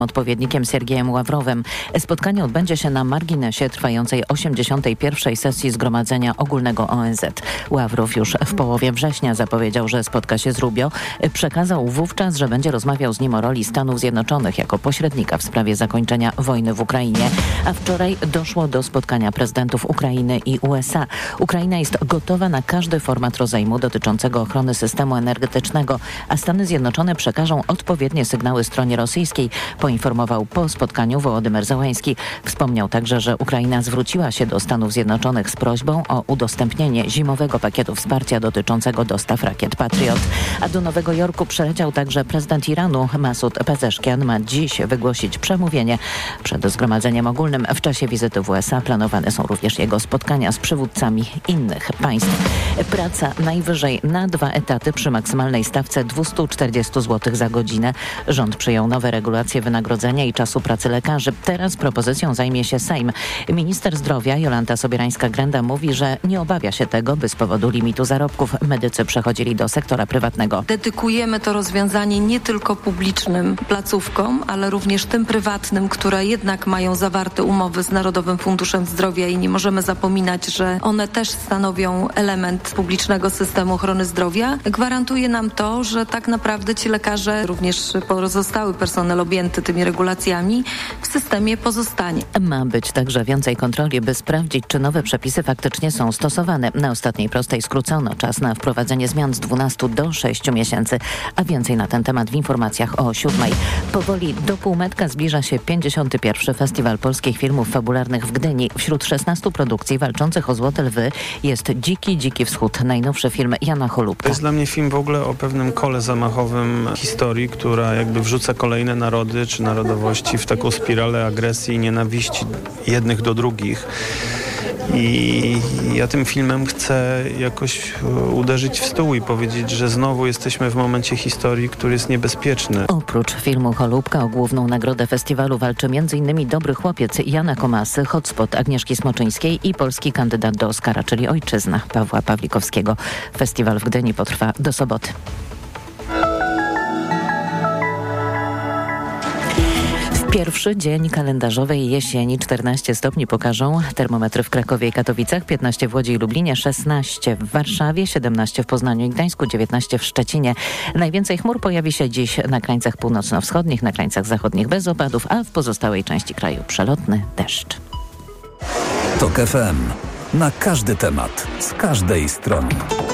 odpowiednikiem Siergiejem Ławrowem. Spotkanie odbędzie się na marginesie trwającej 81. sesji Zgromadzenia Ogólnego ONZ. Ławrow już w połowie września zapowiedział, że spotka się z Rubio. Przekazał wówczas, że będzie rozmawiał z nim o roli Stanów Zjednoczonych jako pośrednika w sprawie zakończenia wojny w Ukrainie. A wczoraj doszło do spotkania prezydentów Ukrainy i USA. Ukraina jest gotowa na każdy format rozejmu dotyczącego ochrony systemu energetycznego, a Stany Zjednoczone przekażą odpowiednie sygnały stronie rosyjskiej, poinformował po spotkaniu Wołodymyr Zełenski. Wspomniał także, że Ukraina zwróciła się do Stanów Zjednoczonych z prośbą o udostępnienie zimowego pakietu wsparcia dotyczącego dostaw rakiet Patriot. A do Nowego Jorku przyleciał także prezydent Iranu Masud Pezeszkian. Ma dziś wygłosić przemówienie przed Zgromadzeniem Ogólnym. W czasie wizyty w USA planowane są również jego spotkania z przywódcami innych państw. Praca najwyżej na 2 etaty przy maksymalnej stawce 240 zł za godzinę. Rząd przyjął nowe regulacje wynagrodzenia i czasu pracy lekarzy. Teraz propozycją zajmie się Sejm. Minister zdrowia Jolanta Sobierańska-Grenda mówi, że nie obawia się tego, by z powodu limitu zarobków medycy przechodzili do sektora prywatnego. Dedykujemy to rozwiązanie nie tylko publicznym placówkom, ale również tym prywatnym, które jednak mają zawarte umowy z Narodowym Funduszem Zdrowia i nie możemy zapominać, że one też stanowią element publicznego systemu ochrony zdrowia. Gwarantuje nam to, że tak naprawdę ci lekarze, również pozostały personel objęty tymi regulacjami, w systemie pozostanie. Ma być także więcej kontroli, by sprawdzić, czy nowe przepisy faktycznie są stosowane. Na ostatniej prostej skrócono czas na wprowadzenie zmian z 12 do 6 miesięcy, a więcej na ten temat w informacjach o 7:00. Powoli do półmetka zbliża się 51. Festiwal Polskich Filmów Fabularnych w Gdyni. Wśród 16 produkcji walczących o Złote Lwy jest Dziki Wschód, najnowszy film Jana Cholubka. To jest dla mnie film w ogóle o pewnym kole zamachowym historii, która jakby wrzuca kolejne narody czy narodowości w taką spiralę agresji i nienawiści jednych do drugich. I ja tym filmem chcę jakoś uderzyć w stół i powiedzieć, że znowu jesteśmy w momencie historii, który jest niebezpieczny. Oprócz filmu Cholubka o główną nagrodę festiwalu walczy m.in. Dobry chłopiec Jana Komasy, Hotspot Agnieszki Smoczyńskiej i polski kandydat do Oscara, czyli Ojczyzna Pawła Pawlikowskiego. Festiwal w Gdyni potrwa do soboty. Pierwszy dzień kalendarzowej jesieni, 14 stopni pokażą termometry w Krakowie i Katowicach, 15 w Łodzi i Lublinie, 16 w Warszawie, 17 w Poznaniu i Gdańsku, 19 w Szczecinie. Najwięcej chmur pojawi się dziś na krańcach północno-wschodnich, na krańcach zachodnich bez opadów, a w pozostałej części kraju przelotny deszcz. TOK FM. Na każdy temat, z każdej strony.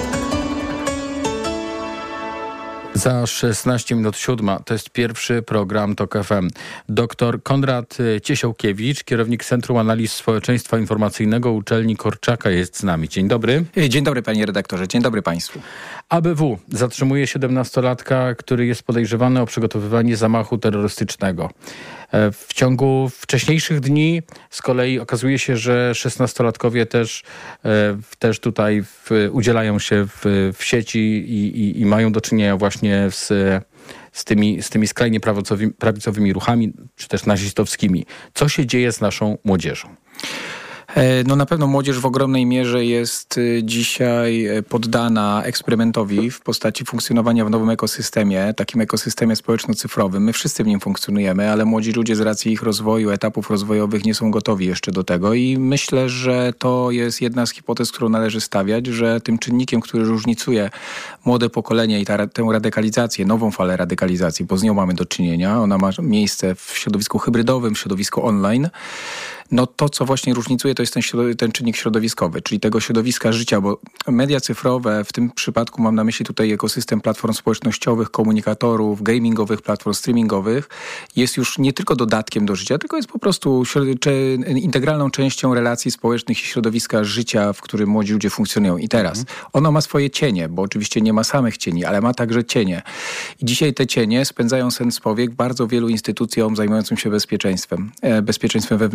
Za 16 minut 7 to jest pierwszy program TOK FM. Dr Konrad Ciesiałkiewicz, kierownik Centrum Analiz Społeczeństwa Informacyjnego Uczelni Korczaka jest z nami. Dzień dobry. Dzień dobry panie redaktorze, dzień dobry państwu. ABW zatrzymuje 17-latka, który jest podejrzewany o przygotowywanie zamachu terrorystycznego. W ciągu wcześniejszych dni z kolei okazuje się, że 16-latkowie też tutaj udzielają się w sieci i mają do czynienia właśnie z tymi skrajnie prawicowymi ruchami, czy też nazistowskimi. Co się dzieje z naszą młodzieżą? No na pewno młodzież w ogromnej mierze jest dzisiaj poddana eksperymentowi w postaci funkcjonowania w nowym ekosystemie, takim ekosystemie społeczno-cyfrowym. My wszyscy w nim funkcjonujemy, ale młodzi ludzie z racji ich rozwoju, etapów rozwojowych nie są gotowi jeszcze do tego i myślę, że to jest jedna z hipotez, którą należy stawiać, że tym czynnikiem, który różnicuje młode pokolenie i tę radykalizację, nową falę radykalizacji, bo z nią mamy do czynienia, ona ma miejsce w środowisku hybrydowym, w środowisku online. No to, co właśnie różnicuje, to jest ten czynnik środowiskowy, czyli tego środowiska życia, bo media cyfrowe, w tym przypadku mam na myśli tutaj ekosystem platform społecznościowych, komunikatorów, gamingowych, platform streamingowych, jest już nie tylko dodatkiem do życia, tylko jest po prostu integralną częścią relacji społecznych i środowiska życia, w którym młodzi ludzie funkcjonują. I teraz ono ma swoje cienie, bo oczywiście nie ma samych cieni, ale ma także cienie. I dzisiaj te cienie spędzają sens powiek bardzo wielu instytucjom zajmującym się bezpieczeństwem wewnętrznym,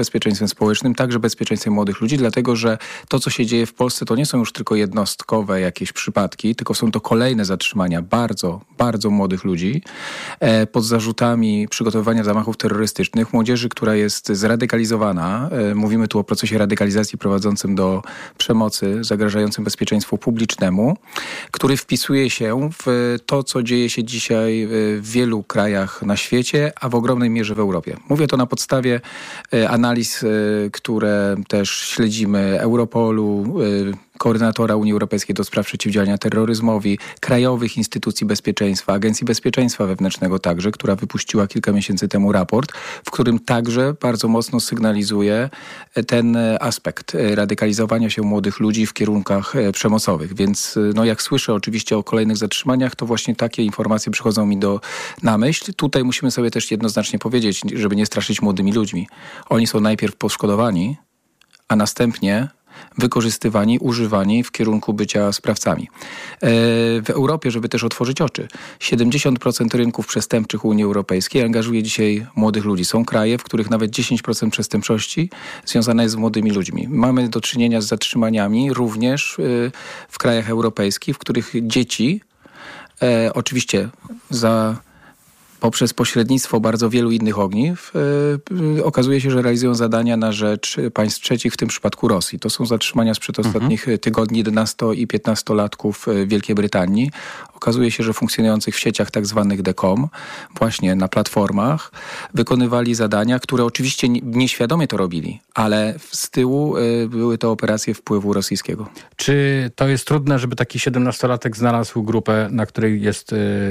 bezpieczeństwem społecznym, także bezpieczeństwem młodych ludzi, dlatego że to, co się dzieje w Polsce, to nie są już tylko jednostkowe jakieś przypadki, tylko są to kolejne zatrzymania bardzo, bardzo młodych ludzi pod zarzutami przygotowywania zamachów terrorystycznych, młodzieży, która jest zradykalizowana. Mówimy tu o procesie radykalizacji prowadzącym do przemocy, zagrażającym bezpieczeństwu publicznemu, który wpisuje się w to, co dzieje się dzisiaj w wielu krajach na świecie, a w ogromnej mierze w Europie. Mówię to na podstawie analiz, które też śledzimy, Europolu, koordynatora Unii Europejskiej do spraw przeciwdziałania terroryzmowi, krajowych instytucji bezpieczeństwa, Agencji Bezpieczeństwa Wewnętrznego także, która wypuściła kilka miesięcy temu raport, w którym także bardzo mocno sygnalizuje ten aspekt radykalizowania się młodych ludzi w kierunkach przemocowych. Więc jak słyszę oczywiście o kolejnych zatrzymaniach, to właśnie takie informacje przychodzą mi na myśl. Tutaj musimy sobie też jednoznacznie powiedzieć, żeby nie straszyć młodymi ludźmi. Oni są najpierw poszkodowani, a następnie wykorzystywani, używani w kierunku bycia sprawcami. W Europie, żeby też otworzyć oczy, 70% rynków przestępczych Unii Europejskiej angażuje dzisiaj młodych ludzi. Są kraje, w których nawet 10% przestępczości związana jest z młodymi ludźmi. Mamy do czynienia z zatrzymaniami również w krajach europejskich, w których dzieci, oczywiście poprzez pośrednictwo bardzo wielu innych ogniw okazuje się, że realizują zadania na rzecz państw trzecich, w tym przypadku Rosji. To są zatrzymania sprzed ostatnich tygodni 11- i 15-latków Wielkiej Brytanii. Okazuje się, że funkcjonujących w sieciach tak zwanych DECOM, właśnie na platformach, wykonywali zadania, które oczywiście nieświadomie to robili, ale z tyłu były to operacje wpływu rosyjskiego. Czy to jest trudne, żeby taki 17-latek znalazł grupę, na której jest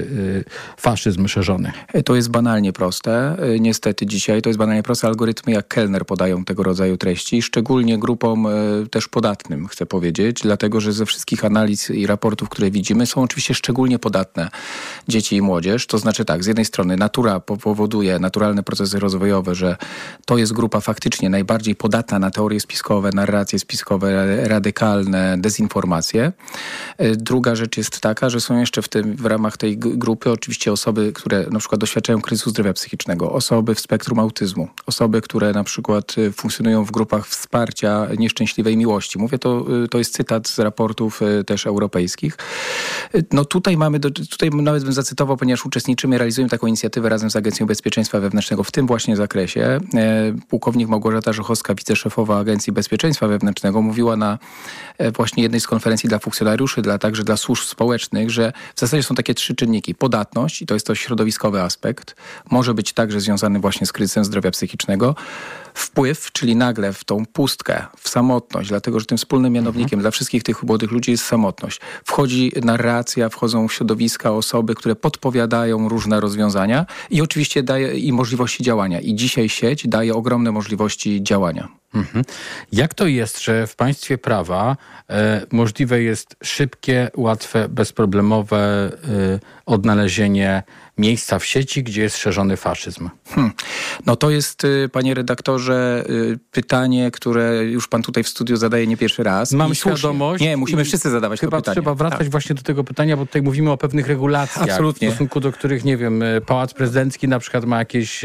faszyzm szerzony? To jest banalnie proste. Niestety dzisiaj to jest banalnie proste. Algorytmy jak Kellner podają tego rodzaju treści, szczególnie grupom też podatnym, chcę powiedzieć, dlatego że ze wszystkich analiz i raportów, które widzimy, są oczywiście szczególnie podatne dzieci i młodzież. To znaczy tak, z jednej strony natura powoduje naturalne procesy rozwojowe, że to jest grupa faktycznie najbardziej podatna na teorie spiskowe, narracje spiskowe, radykalne, dezinformacje. Druga rzecz jest taka, że są jeszcze w ramach tej grupy oczywiście osoby, które na przykład doświadczają kryzysu zdrowia psychicznego, osoby w spektrum autyzmu, osoby, które na przykład funkcjonują w grupach wsparcia nieszczęśliwej miłości. Mówię to jest cytat z raportów też europejskich. No tutaj nawet bym zacytował, ponieważ uczestniczymy, realizujemy taką inicjatywę razem z Agencją Bezpieczeństwa Wewnętrznego w tym właśnie zakresie. Pułkownik Małgorzata Żuchowska, wiceszefowa Agencji Bezpieczeństwa Wewnętrznego, mówiła na właśnie jednej z konferencji dla funkcjonariuszy, także dla służb społecznych, że w zasadzie są takie 3 czynniki. Podatność, i to jest to środowiskowy aspekt, może być także związany właśnie z kryzysem zdrowia psychicznego. Wpływ, czyli nagle w tą pustkę, w samotność, dlatego że tym wspólnym mianownikiem dla wszystkich tych młodych ludzi jest samotność. Wchodzi narracja, wchodzą w środowiska osoby, które podpowiadają różne rozwiązania i oczywiście daje i możliwości działania. I dzisiaj sieć daje ogromne możliwości działania. Jak to jest, że w państwie prawa możliwe jest szybkie, łatwe, bezproblemowe odnalezienie miejsca w sieci, gdzie jest szerzony faszyzm? No to jest, panie redaktorze, pytanie, które już pan tutaj w studiu zadaje nie pierwszy raz. Mam świadomość. Nie, musimy wszyscy zadawać to pytanie. Chyba trzeba wracać właśnie do tego pytania, bo tutaj mówimy o pewnych regulacjach. Absolutnie. W stosunku do których, nie wiem, Pałac Prezydencki na przykład ma jakieś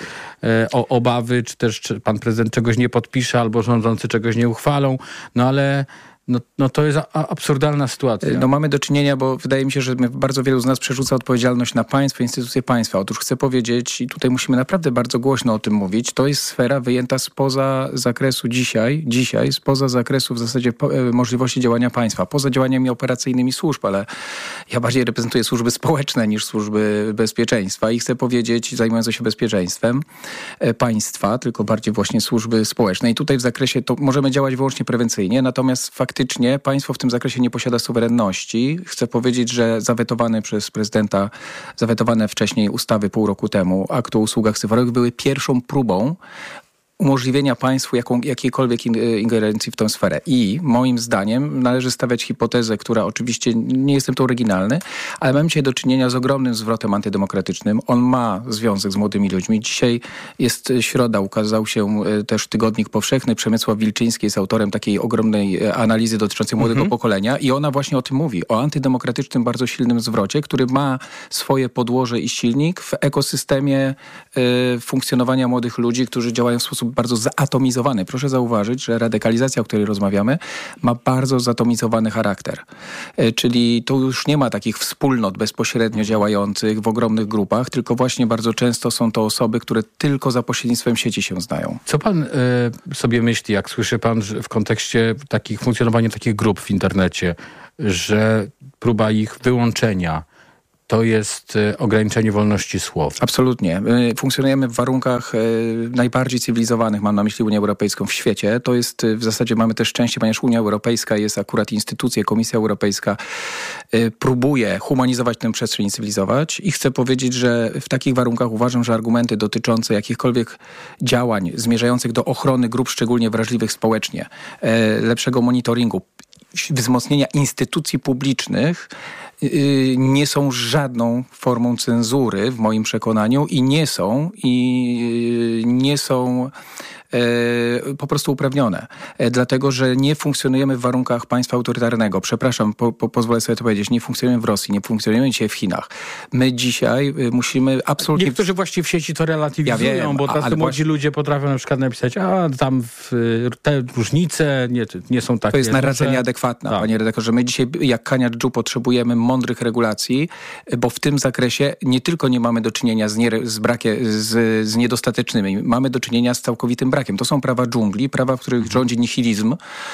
obawy, czy też pan prezydent czegoś nie podpisze, albo rządzący czegoś nie uchwalą. No ale No to jest absurdalna sytuacja. No mamy do czynienia, bo wydaje mi się, że bardzo wielu z nas przerzuca odpowiedzialność na państwo, instytucje państwa. Otóż chcę powiedzieć, i tutaj musimy naprawdę bardzo głośno o tym mówić, to jest sfera wyjęta spoza zakresu dzisiaj, spoza zakresu w zasadzie możliwości działania państwa, poza działaniami operacyjnymi służb, ale ja bardziej reprezentuję służby społeczne niż służby bezpieczeństwa i chcę powiedzieć, zajmujące się bezpieczeństwem państwa, tylko bardziej właśnie służby społeczne. I tutaj w zakresie to możemy działać wyłącznie prewencyjnie, natomiast faktycznie państwo w tym zakresie nie posiada suwerenności. Chcę powiedzieć, że zawetowane przez prezydenta, zawetowane wcześniej ustawy pół roku temu, akt o usługach cyfrowych były pierwszą próbą umożliwienia państwu jakiejkolwiek ingerencji w tę sferę. I moim zdaniem należy stawiać hipotezę, która oczywiście nie jestem tu oryginalny, ale mamy dzisiaj do czynienia z ogromnym zwrotem antydemokratycznym. On ma związek z młodymi ludźmi. Dzisiaj jest środa, ukazał się też Tygodnik Powszechny. Przemysław Wilczyński jest autorem takiej ogromnej analizy dotyczącej młodego pokolenia i ona właśnie o tym mówi. O antydemokratycznym, bardzo silnym zwrocie, który ma swoje podłoże i silnik w ekosystemie funkcjonowania młodych ludzi, którzy działają w sposób sposób bardzo zaatomizowany. Proszę zauważyć, że radykalizacja, o której rozmawiamy, ma bardzo zatomizowany charakter. Czyli tu już nie ma takich wspólnot bezpośrednio działających w ogromnych grupach, tylko właśnie bardzo często są to osoby, które tylko za pośrednictwem sieci się znają. Co pan sobie myśli, jak słyszy pan że w kontekście funkcjonowania takich grup w internecie, że próba ich wyłączenia to jest ograniczenie wolności słowa? Absolutnie. My funkcjonujemy w warunkach najbardziej cywilizowanych, mam na myśli Unię Europejską, w świecie. To jest w zasadzie, mamy też szczęście, ponieważ Unia Europejska jest akurat instytucją, Komisja Europejska próbuje humanizować tę przestrzeń i cywilizować. I chcę powiedzieć, że w takich warunkach uważam, że argumenty dotyczące jakichkolwiek działań zmierzających do ochrony grup szczególnie wrażliwych społecznie, lepszego monitoringu, wzmocnienia instytucji publicznych nie są żadną formą cenzury w moim przekonaniu i nie są po prostu uprawnione. Dlatego, że nie funkcjonujemy w warunkach państwa autorytarnego. Przepraszam, pozwolę sobie to powiedzieć. Nie funkcjonujemy w Rosji, nie funkcjonujemy dzisiaj w Chinach. My dzisiaj musimy absolutnie... Niektórzy właściwie w sieci to relatywizują, bo tacy młodzi ludzie potrafią na przykład napisać, tam te różnice nie są takie... To jest narracja nieadekwatna, panie redaktorze. My dzisiaj, jak Kania Dżu, potrzebujemy mądrych regulacji, bo w tym zakresie nie tylko nie mamy do czynienia z niedostatecznymi, mamy do czynienia z całkowitym brakiem. To są prawa dżungli, prawa, w których rządzi nihilizm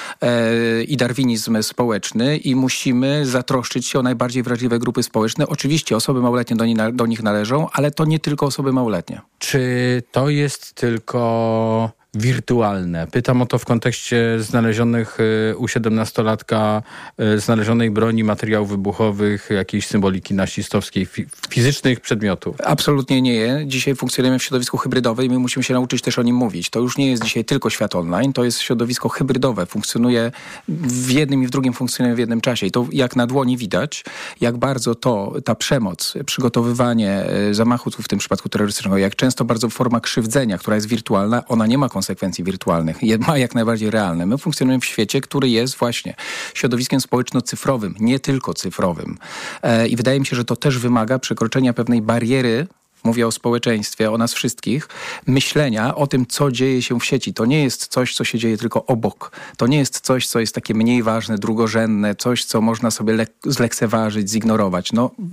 i darwinizm społeczny i musimy zatroszczyć się o najbardziej wrażliwe grupy społeczne. Oczywiście osoby małoletnie do nich należą, ale to nie tylko osoby małoletnie. Czy to jest tylko wirtualne? Pytam o to w kontekście znalezionych u 17-latka znalezionej broni, materiałów wybuchowych, jakiejś symboliki nazistowskiej, fizycznych przedmiotów. Absolutnie nie. Dzisiaj funkcjonujemy w środowisku hybrydowym i my musimy się nauczyć też o nim mówić. To już nie jest dzisiaj tylko świat online, to jest środowisko hybrydowe. Funkcjonuje w jednym i w drugim funkcjonuje w jednym czasie. I to jak na dłoni widać, jak bardzo ta przemoc, przygotowywanie zamachu w tym przypadku terrorystycznego, jak często bardzo forma krzywdzenia, która jest wirtualna, ona nie ma konsekwencji wirtualnych. Ma jak najbardziej realne. My funkcjonujemy w świecie, który jest właśnie środowiskiem społeczno-cyfrowym, nie tylko cyfrowym. I wydaje mi się, że to też wymaga przekroczenia pewnej bariery, mówię o społeczeństwie, o nas wszystkich, myślenia o tym, co dzieje się w sieci. To nie jest coś, co się dzieje tylko obok. To nie jest coś, co jest takie mniej ważne, drugorzędne, coś, co można sobie zlekceważyć, zignorować.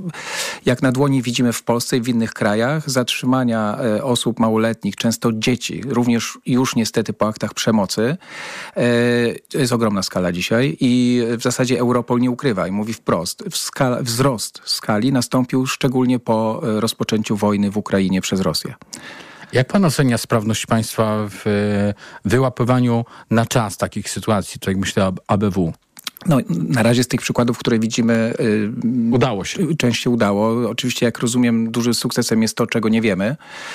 Jak na dłoni widzimy w Polsce i w innych krajach, zatrzymania osób małoletnich, często dzieci, również już niestety po aktach przemocy. To jest ogromna skala dzisiaj i w zasadzie Europol nie ukrywa i mówi wprost. Wzrost skali nastąpił szczególnie po rozpoczęciu wojny w Ukrainie przez Rosję. Jak pan ocenia sprawność państwa w wyłapywaniu na czas takich sytuacji, tak jak myślę o ABW? Na razie z tych przykładów, które widzimy... Udało się. Część się udało. Oczywiście, jak rozumiem, dużym sukcesem jest to, czego nie wiemy.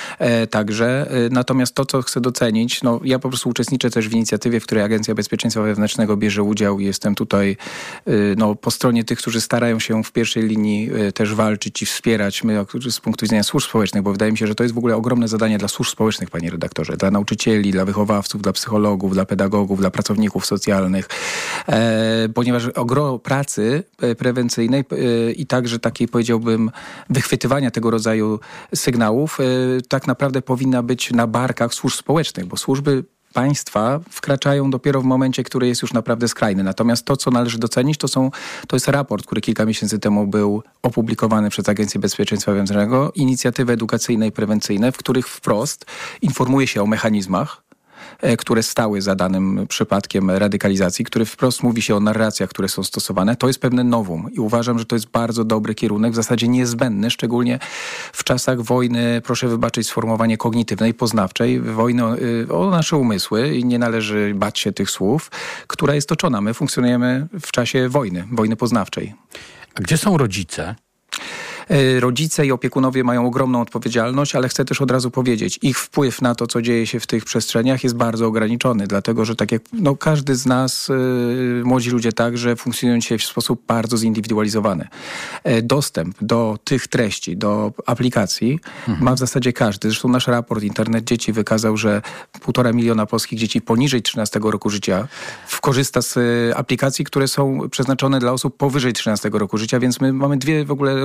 Także. Natomiast to, co chcę docenić, ja po prostu uczestniczę też w inicjatywie, w której Agencja Bezpieczeństwa Wewnętrznego bierze udział i jestem tutaj po stronie tych, którzy starają się w pierwszej linii też walczyć i wspierać. My z punktu widzenia służb społecznych, bo wydaje mi się, że to jest w ogóle ogromne zadanie dla służb społecznych, panie redaktorze. Dla nauczycieli, dla wychowawców, dla psychologów, dla pedagogów, dla pracowników socjalnych. Ponieważ ogrom pracy prewencyjnej i także takiej, powiedziałbym, wychwytywania tego rodzaju sygnałów tak naprawdę powinna być na barkach służb społecznych, bo służby państwa wkraczają dopiero w momencie, który jest już naprawdę skrajny. Natomiast to, co należy docenić, to jest raport, który kilka miesięcy temu był opublikowany przez Agencję Bezpieczeństwa Wewnętrznego, inicjatywy edukacyjne i prewencyjne, w których wprost informuje się o mechanizmach, które stały za danym przypadkiem radykalizacji, który wprost mówi się o narracjach, które są stosowane. To jest pewne novum i uważam, że to jest bardzo dobry kierunek, w zasadzie niezbędny, szczególnie w czasach wojny, proszę wybaczyć sformułowanie kognitywnej, poznawczej, wojny o nasze umysły i nie należy bać się tych słów, która jest toczona. My funkcjonujemy w czasie wojny poznawczej. A gdzie są rodzice? Rodzice i opiekunowie mają ogromną odpowiedzialność, ale chcę też od razu powiedzieć, ich wpływ na to, co dzieje się w tych przestrzeniach jest bardzo ograniczony, dlatego, że tak jak każdy z nas, młodzi ludzie także funkcjonują dzisiaj w sposób bardzo zindywidualizowany. Dostęp do tych treści, do aplikacji ma w zasadzie każdy. Zresztą nasz raport Internet Dzieci wykazał, że 1,5 miliona polskich dzieci poniżej 13 roku życia korzysta z aplikacji, które są przeznaczone dla osób powyżej 13 roku życia, więc my mamy dwie w ogóle różne rzeczywistości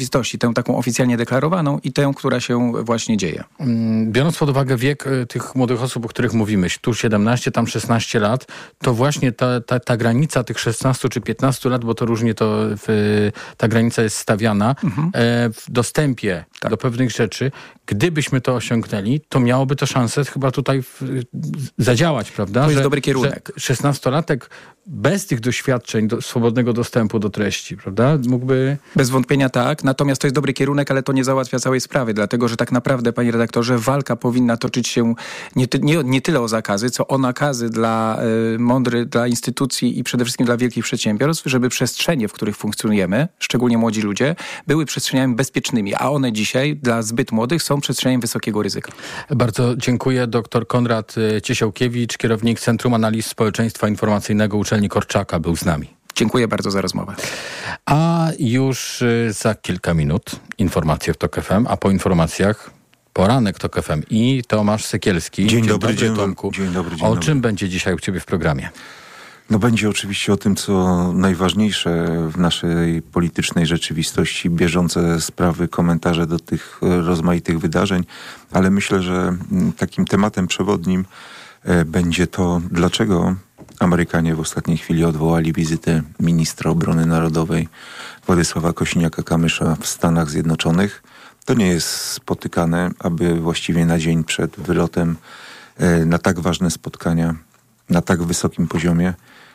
rzeczywistości. Tę taką oficjalnie deklarowaną i tę, która się właśnie dzieje. Biorąc pod uwagę wiek tych młodych osób, o których mówimy, tu 17, tam 16 lat, to właśnie ta granica tych 16 czy 15 lat, bo to różnie ta granica jest stawiana, w dostępie do pewnych rzeczy, gdybyśmy to osiągnęli, to miałoby to szansę chyba tutaj zadziałać, prawda? To jest dobry kierunek. 16-latek bez tych doświadczeń swobodnego dostępu do treści, prawda? Mógłby... Bez wątpienia tak, natomiast to jest dobry kierunek, ale to nie załatwia całej sprawy, dlatego że tak naprawdę, panie redaktorze, walka powinna toczyć się nie tyle o zakazy, co o nakazy dla dla instytucji i przede wszystkim dla wielkich przedsiębiorstw, żeby przestrzenie, w których funkcjonujemy, szczególnie młodzi ludzie, były przestrzeniami bezpiecznymi, a one dzisiaj dla zbyt młodych są przestrzeniami wysokiego ryzyka. Bardzo dziękuję. Dr Konrad Ciesiałkiewicz, kierownik Centrum Analiz Społeczeństwa Informacyjnego Uczelni Korczaka, był z nami. Dziękuję bardzo za rozmowę. A już za kilka minut informacje w TOK FM, a po informacjach poranek TOK FM i Tomasz Sekielski. Dzień dobry, Tomku. Dzień dobry. O czym będzie dzisiaj u ciebie w programie? No będzie oczywiście o tym, co najważniejsze w naszej politycznej rzeczywistości, bieżące sprawy, komentarze do tych rozmaitych wydarzeń, ale myślę, że takim tematem przewodnim będzie to, dlaczego Amerykanie w ostatniej chwili odwołali wizytę ministra obrony narodowej Władysława Kosiniaka-Kamysza w Stanach Zjednoczonych. To nie jest spotykane, aby właściwie na dzień przed wylotem na tak ważne spotkania, na tak wysokim poziomie,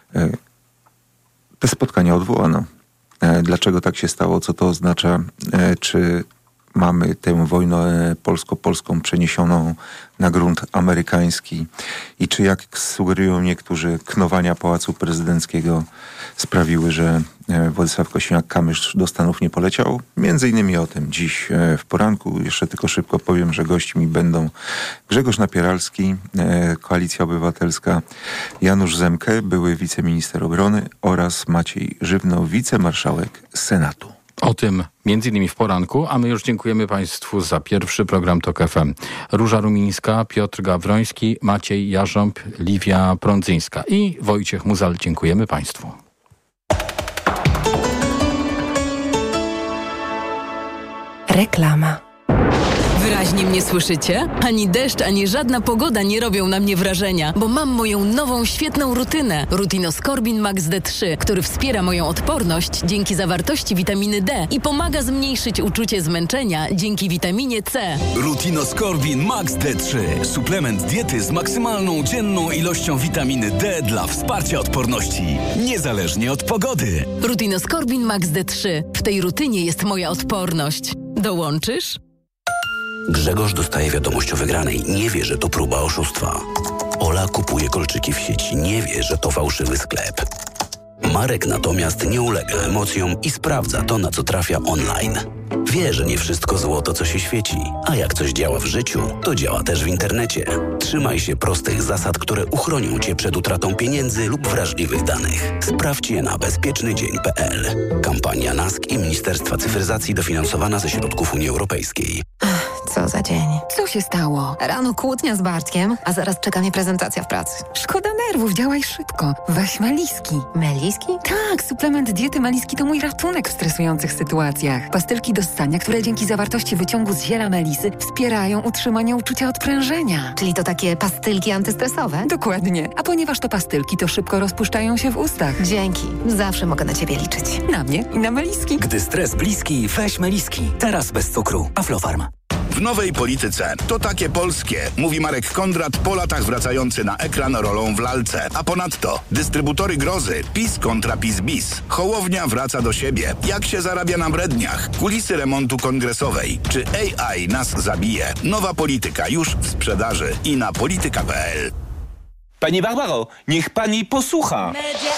te spotkania odwołano. Dlaczego tak się stało? Co to oznacza? Czy mamy tę wojnę polsko-polską przeniesioną na grunt amerykański i czy, jak sugerują niektórzy, knowania Pałacu Prezydenckiego sprawiły, że Władysław Kosiniak-Kamysz do Stanów nie poleciał? Między innymi o tym dziś w poranku. Jeszcze tylko szybko powiem, że gośćmi będą Grzegorz Napieralski, Koalicja Obywatelska, Janusz Zemke, były wiceminister obrony, oraz Maciej Żywno, wicemarszałek Senatu. O tym między innymi w poranku, a my już dziękujemy Państwu za pierwszy program TOK FM. Róża Rumińska, Piotr Gawroński, Maciej Jarząb, Liwia Prądzyńska i Wojciech Muzal. Dziękujemy Państwu. Reklama. Wyraźnie mnie słyszycie? Ani deszcz, ani żadna pogoda nie robią na mnie wrażenia, bo mam moją nową, świetną rutynę. Rutinoskorbin Max D3, który wspiera moją odporność dzięki zawartości witaminy D i pomaga zmniejszyć uczucie zmęczenia dzięki witaminie C. Rutinoskorbin Max D3. Suplement diety z maksymalną dzienną ilością witaminy D dla wsparcia odporności, niezależnie od pogody. Rutinoskorbin Max D3. W tej rutynie jest moja odporność. Dołączysz? Grzegorz dostaje wiadomość o wygranej. Nie wie, że to próba oszustwa. Ola kupuje kolczyki w sieci. Nie wie, że to fałszywy sklep. Marek natomiast nie ulega emocjom i sprawdza to, na co trafia online. Wie, że nie wszystko złoto, co się świeci. A jak coś działa w życiu, to działa też w internecie. Trzymaj się prostych zasad, które uchronią Cię przed utratą pieniędzy lub wrażliwych danych. Sprawdź je na bezpiecznydzień.pl. Kampania NASK i Ministerstwa Cyfryzacji dofinansowana ze środków Unii Europejskiej. Co za dzień. Co się stało? Rano kłótnia z Bartkiem, a zaraz czeka mnie prezentacja w pracy. Szkoda nerwów, działaj szybko. Weź Meliski. Meliski? Tak, suplement diety Meliski to mój ratunek w stresujących sytuacjach. Pastylki do ssania, które dzięki zawartości wyciągu z ziela melisy wspierają utrzymanie uczucia odprężenia. Czyli to takie pastylki antystresowe? Dokładnie. A ponieważ to pastylki, to szybko rozpuszczają się w ustach. Dzięki. Zawsze mogę na Ciebie liczyć. Na mnie i na Meliski. Gdy stres bliski, weź Meliski. Teraz bez cukru. Aflofarm. W nowej polityce to takie polskie, mówi Marek Kondrat, po latach wracający na ekran rolą w lalce. A ponadto dystrybutory grozy, PiS kontra PiS bis. Hołownia wraca do siebie. Jak się zarabia na bredniach? Kulisy remontu kongresowej. Czy AI nas zabije? Nowa polityka już w sprzedaży i na polityka.pl. Pani Barbaro, niech pani posłucha.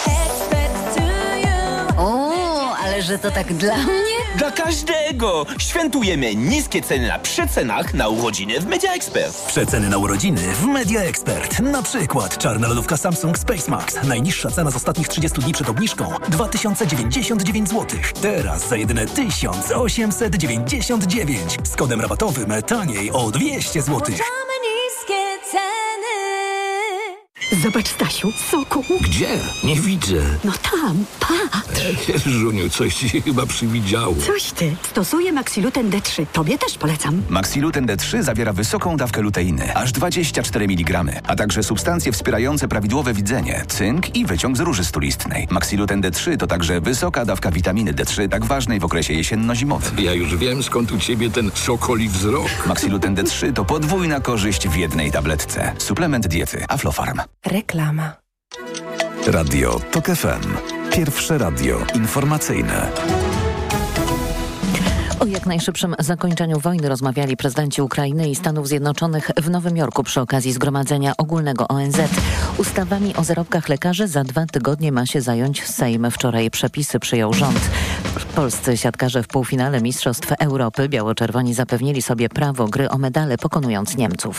O, ale że to tak dla mnie? Dla każdego! Świętujemy niskie ceny na przecenach na urodziny w Media Expert. Przeceny na urodziny w Media Expert. Na przykład czarna lodówka Samsung Space Max. Najniższa cena z ostatnich 30 dni przed obniżką 2099 zł. Teraz za jedyne 1899. Z kodem rabatowym taniej o 200 zł. Zobacz, Stasiu, soku. Gdzie? Nie widzę. No tam, patrz. Żuniu, coś ci się chyba przywidziało. Coś ty. Stosuję Maxiluten D3. Tobie też polecam. Maxiluten D3 zawiera wysoką dawkę luteiny, aż 24 mg, a także substancje wspierające prawidłowe widzenie, cynk i wyciąg z róży stulistnej. Maxiluten D3 to także wysoka dawka witaminy D3, tak ważnej w okresie jesienno-zimowym. Ja już wiem, skąd u ciebie ten sokoli wzrok. Maxiluten D3 to podwójna korzyść w jednej tabletce. Suplement diety Aflofarm. Reklama. Radio TOK FM. Pierwsze radio informacyjne. O jak najszybszym zakończeniu wojny rozmawiali prezydenci Ukrainy i Stanów Zjednoczonych w Nowym Jorku przy okazji Zgromadzenia Ogólnego ONZ. Ustawami o zarobkach lekarzy za 2 tygodnie ma się zająć Sejm. Wczoraj przepisy przyjął rząd. Polscy siatkarze w półfinale Mistrzostw Europy biało-czerwoni zapewnili sobie prawo gry o medale, pokonując Niemców.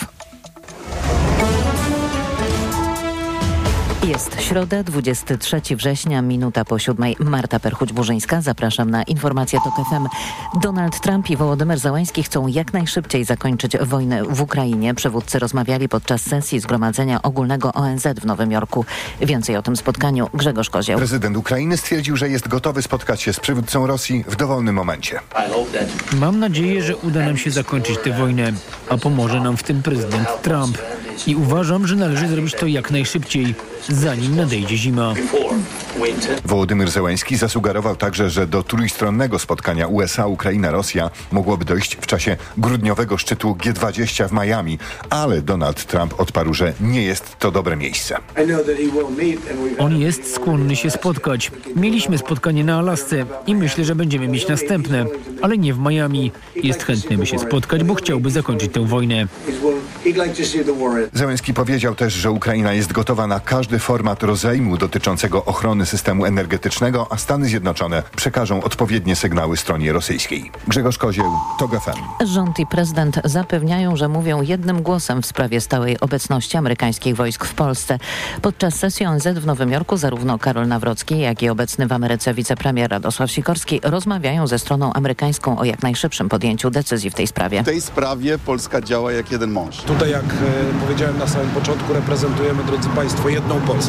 Jest środa, 23 września, minuta po 7. Marta Perchuć-Burzyńska. Zapraszam na informacje TOK FM. Donald Trump i Wołodymyr Zełański chcą jak najszybciej zakończyć wojnę w Ukrainie. Przywódcy rozmawiali podczas sesji Zgromadzenia Ogólnego ONZ w Nowym Jorku. Więcej o tym spotkaniu Grzegorz Kozieł. Prezydent Ukrainy stwierdził, że jest gotowy spotkać się z przywódcą Rosji w dowolnym momencie. Mam nadzieję, że uda nam się zakończyć tę wojnę, a pomoże nam w tym prezydent Trump. I uważam, że należy zrobić to jak najszybciej, zanim nadejdzie zima. Wołodymyr Zełański zasugerował także, że do trójstronnego spotkania USA-Ukraina-Rosja mogłoby dojść w czasie grudniowego szczytu G20 w Miami, ale Donald Trump odparł, że nie jest to dobre miejsce. On jest skłonny się spotkać. Mieliśmy spotkanie na Alasce i myślę, że będziemy mieć następne, ale nie w Miami. Jest chętny, by się spotkać, bo chciałby zakończyć tę wojnę. Zełański powiedział też, że Ukraina jest gotowa na każdy format rozejmu dotyczącego ochrony systemu energetycznego, a Stany Zjednoczone przekażą odpowiednie sygnały stronie rosyjskiej. Grzegorz Kozieł, TOK FM. Rząd i prezydent zapewniają, że mówią jednym głosem w sprawie stałej obecności amerykańskich wojsk w Polsce. Podczas sesji ONZ w Nowym Jorku zarówno Karol Nawrocki, jak i obecny w Ameryce wicepremier Radosław Sikorski rozmawiają ze stroną amerykańską o jak najszybszym podjęciu decyzji w tej sprawie. W tej sprawie Polska działa jak jeden mąż. Tutaj, jak powiedziałem na samym początku, reprezentujemy, drodzy Państwo, jedną Polskę.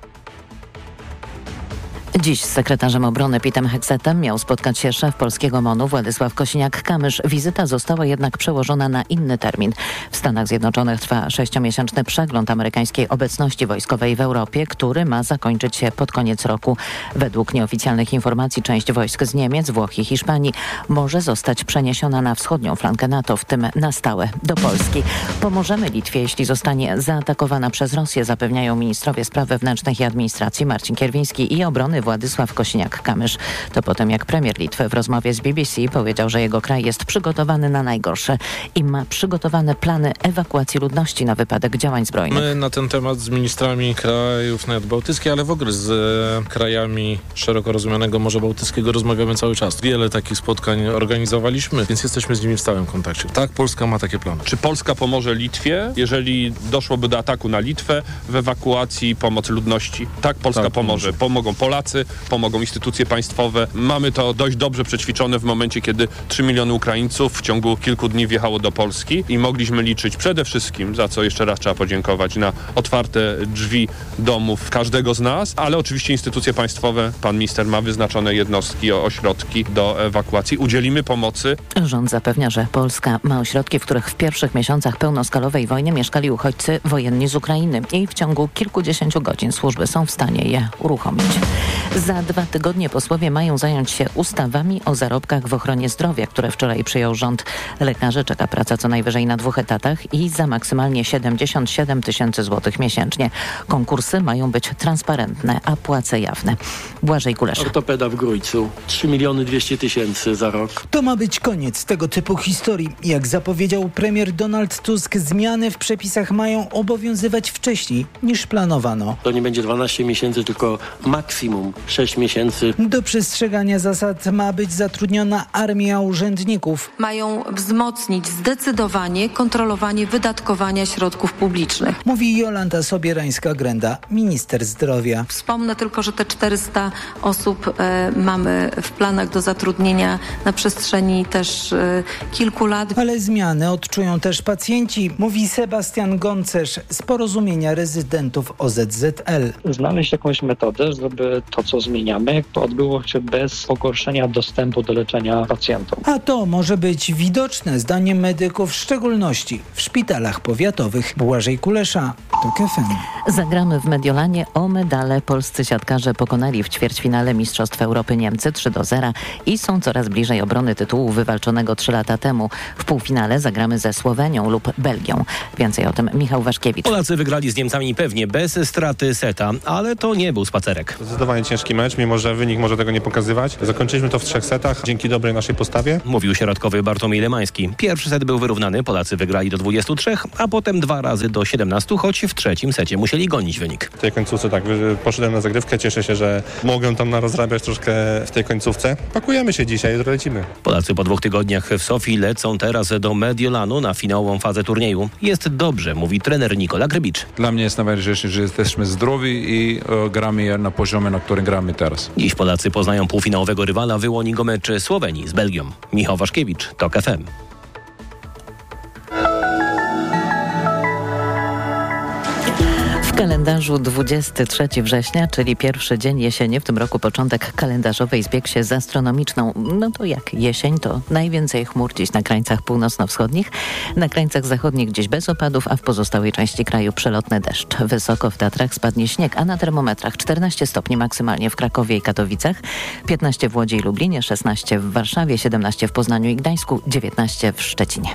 Dziś z sekretarzem obrony Pitem Heksetem miał spotkać się szef polskiego MON-u Władysław Kosiniak-Kamysz. Wizyta została jednak przełożona na inny termin. W Stanach Zjednoczonych trwa 6-miesięczny przegląd amerykańskiej obecności wojskowej w Europie, który ma zakończyć się pod koniec roku. Według nieoficjalnych informacji część wojsk z Niemiec, Włoch i Hiszpanii może zostać przeniesiona na wschodnią flankę NATO, w tym na stałe do Polski. Pomożemy Litwie, jeśli zostanie zaatakowana przez Rosję, zapewniają ministrowie spraw wewnętrznych i administracji Marcin Kierwiński i obrony Władysław Kosiniak-Kamysz. To potem, jak premier Litwy w rozmowie z BBC powiedział, że jego kraj jest przygotowany na najgorsze i ma przygotowane plany ewakuacji ludności na wypadek działań zbrojnych. My na ten temat z ministrami krajów nadbałtyckich, ale w ogóle z krajami szeroko rozumianego Morza Bałtyckiego rozmawiamy cały czas. Wiele takich spotkań organizowaliśmy, więc jesteśmy z nimi w stałym kontakcie. Tak, Polska ma takie plany. Czy Polska pomoże Litwie, jeżeli doszłoby do ataku na Litwę w ewakuacji i pomocy ludności? Tak, Polska pomoże. Pomogą Polacy, pomogą instytucje państwowe. Mamy to dość dobrze przećwiczone w momencie, kiedy 3 miliony Ukraińców w ciągu kilku dni wjechało do Polski i mogliśmy liczyć przede wszystkim, za co jeszcze raz trzeba podziękować, na otwarte drzwi domów każdego z nas, ale oczywiście instytucje państwowe, pan minister ma wyznaczone jednostki, ośrodki do ewakuacji. Udzielimy pomocy. Rząd zapewnia, że Polska ma ośrodki, w których w pierwszych miesiącach pełnoskalowej wojny mieszkali uchodźcy wojenni z Ukrainy i w ciągu kilkudziesięciu godzin służby są w stanie je uruchomić. Za 2 tygodnie posłowie mają zająć się ustawami o zarobkach w ochronie zdrowia, które wczoraj przyjął rząd. Lekarzy czeka praca co najwyżej na 2 etatach i za maksymalnie 77 000 złotych miesięcznie. Konkursy mają być transparentne, a płace jawne. Błażej Kulesz. Ortopeda w Grójcu. 3 200 000 za rok. To ma być koniec tego typu historii. Jak zapowiedział premier Donald Tusk, zmiany w przepisach mają obowiązywać wcześniej niż planowano. To nie będzie 12 miesięcy, tylko maksimum 6 miesięcy. Do przestrzegania zasad ma być zatrudniona armia urzędników. Mają wzmocnić zdecydowanie kontrolowanie wydatkowania środków publicznych. Mówi Jolanta Sobierańska-Grenda, minister zdrowia. Wspomnę tylko, że te 400 osób mamy w planach do zatrudnienia na przestrzeni też kilku lat. Ale zmiany odczują też pacjenci, mówi Sebastian Goncerz z Porozumienia Rezydentów OZZL. Znaleźć jakąś metodę, żeby to, co zmieniamy, odbyło się bez pogorszenia dostępu do leczenia pacjentom. A to może być widoczne zdaniem medyków, w szczególności w szpitalach powiatowych. Błażej Kulesza, TOK FM. Zagramy w Mediolanie o medale. Polscy siatkarze pokonali w ćwierćfinale Mistrzostw Europy Niemcy 3-0 i są coraz bliżej obrony tytułu wywalczonego 3 lata temu. W półfinale zagramy ze Słowenią lub Belgią. Więcej o tym Michał Waszkiewicz. Polacy wygrali z Niemcami pewnie bez straty seta, ale to nie był spacerek. Zdecydowanie ciężki mecz, mimo że wynik może tego nie pokazywać. Zakończyliśmy to w 3 setach dzięki dobrej naszej postawie. Mówił środkowy Bartłomiej Lemański. Pierwszy set był wyrównany, Polacy wygrali do 23, a potem 2 razy do 17, choć w trzecim secie musieli gonić wynik. W tej końcówce tak, poszedłem na zagrywkę, cieszę się, że mogę tam rozrabiać troszkę w tej końcówce. Pakujemy się dzisiaj, lecimy. Polacy po 2 tygodniach w Sofii lecą teraz do Mediolanu na finałową fazę turnieju. Jest dobrze, mówi trener Nikola Grbić. Dla mnie jest najważniejsze, że jesteśmy zdrowi i gramy na poziomie, na którym gramy teraz. Dziś Polacy poznają półfinałowego rywala, wyłoni go mecz Słowenii z Belgią. Michał Waszkiewicz, TOK FM. W kalendarzu 23 września, czyli pierwszy dzień jesieni, w tym roku początek kalendarzowej zbiegł się z astronomiczną. No to jak jesień, to najwięcej chmur dziś na krańcach północno-wschodnich, na krańcach zachodnich gdzieś bez opadów, a w pozostałej części kraju przelotny deszcz. Wysoko w Tatrach spadnie śnieg, a na termometrach 14 stopni maksymalnie w Krakowie i Katowicach, 15 w Łodzi i Lublinie, 16 w Warszawie, 17 w Poznaniu i Gdańsku, 19 w Szczecinie.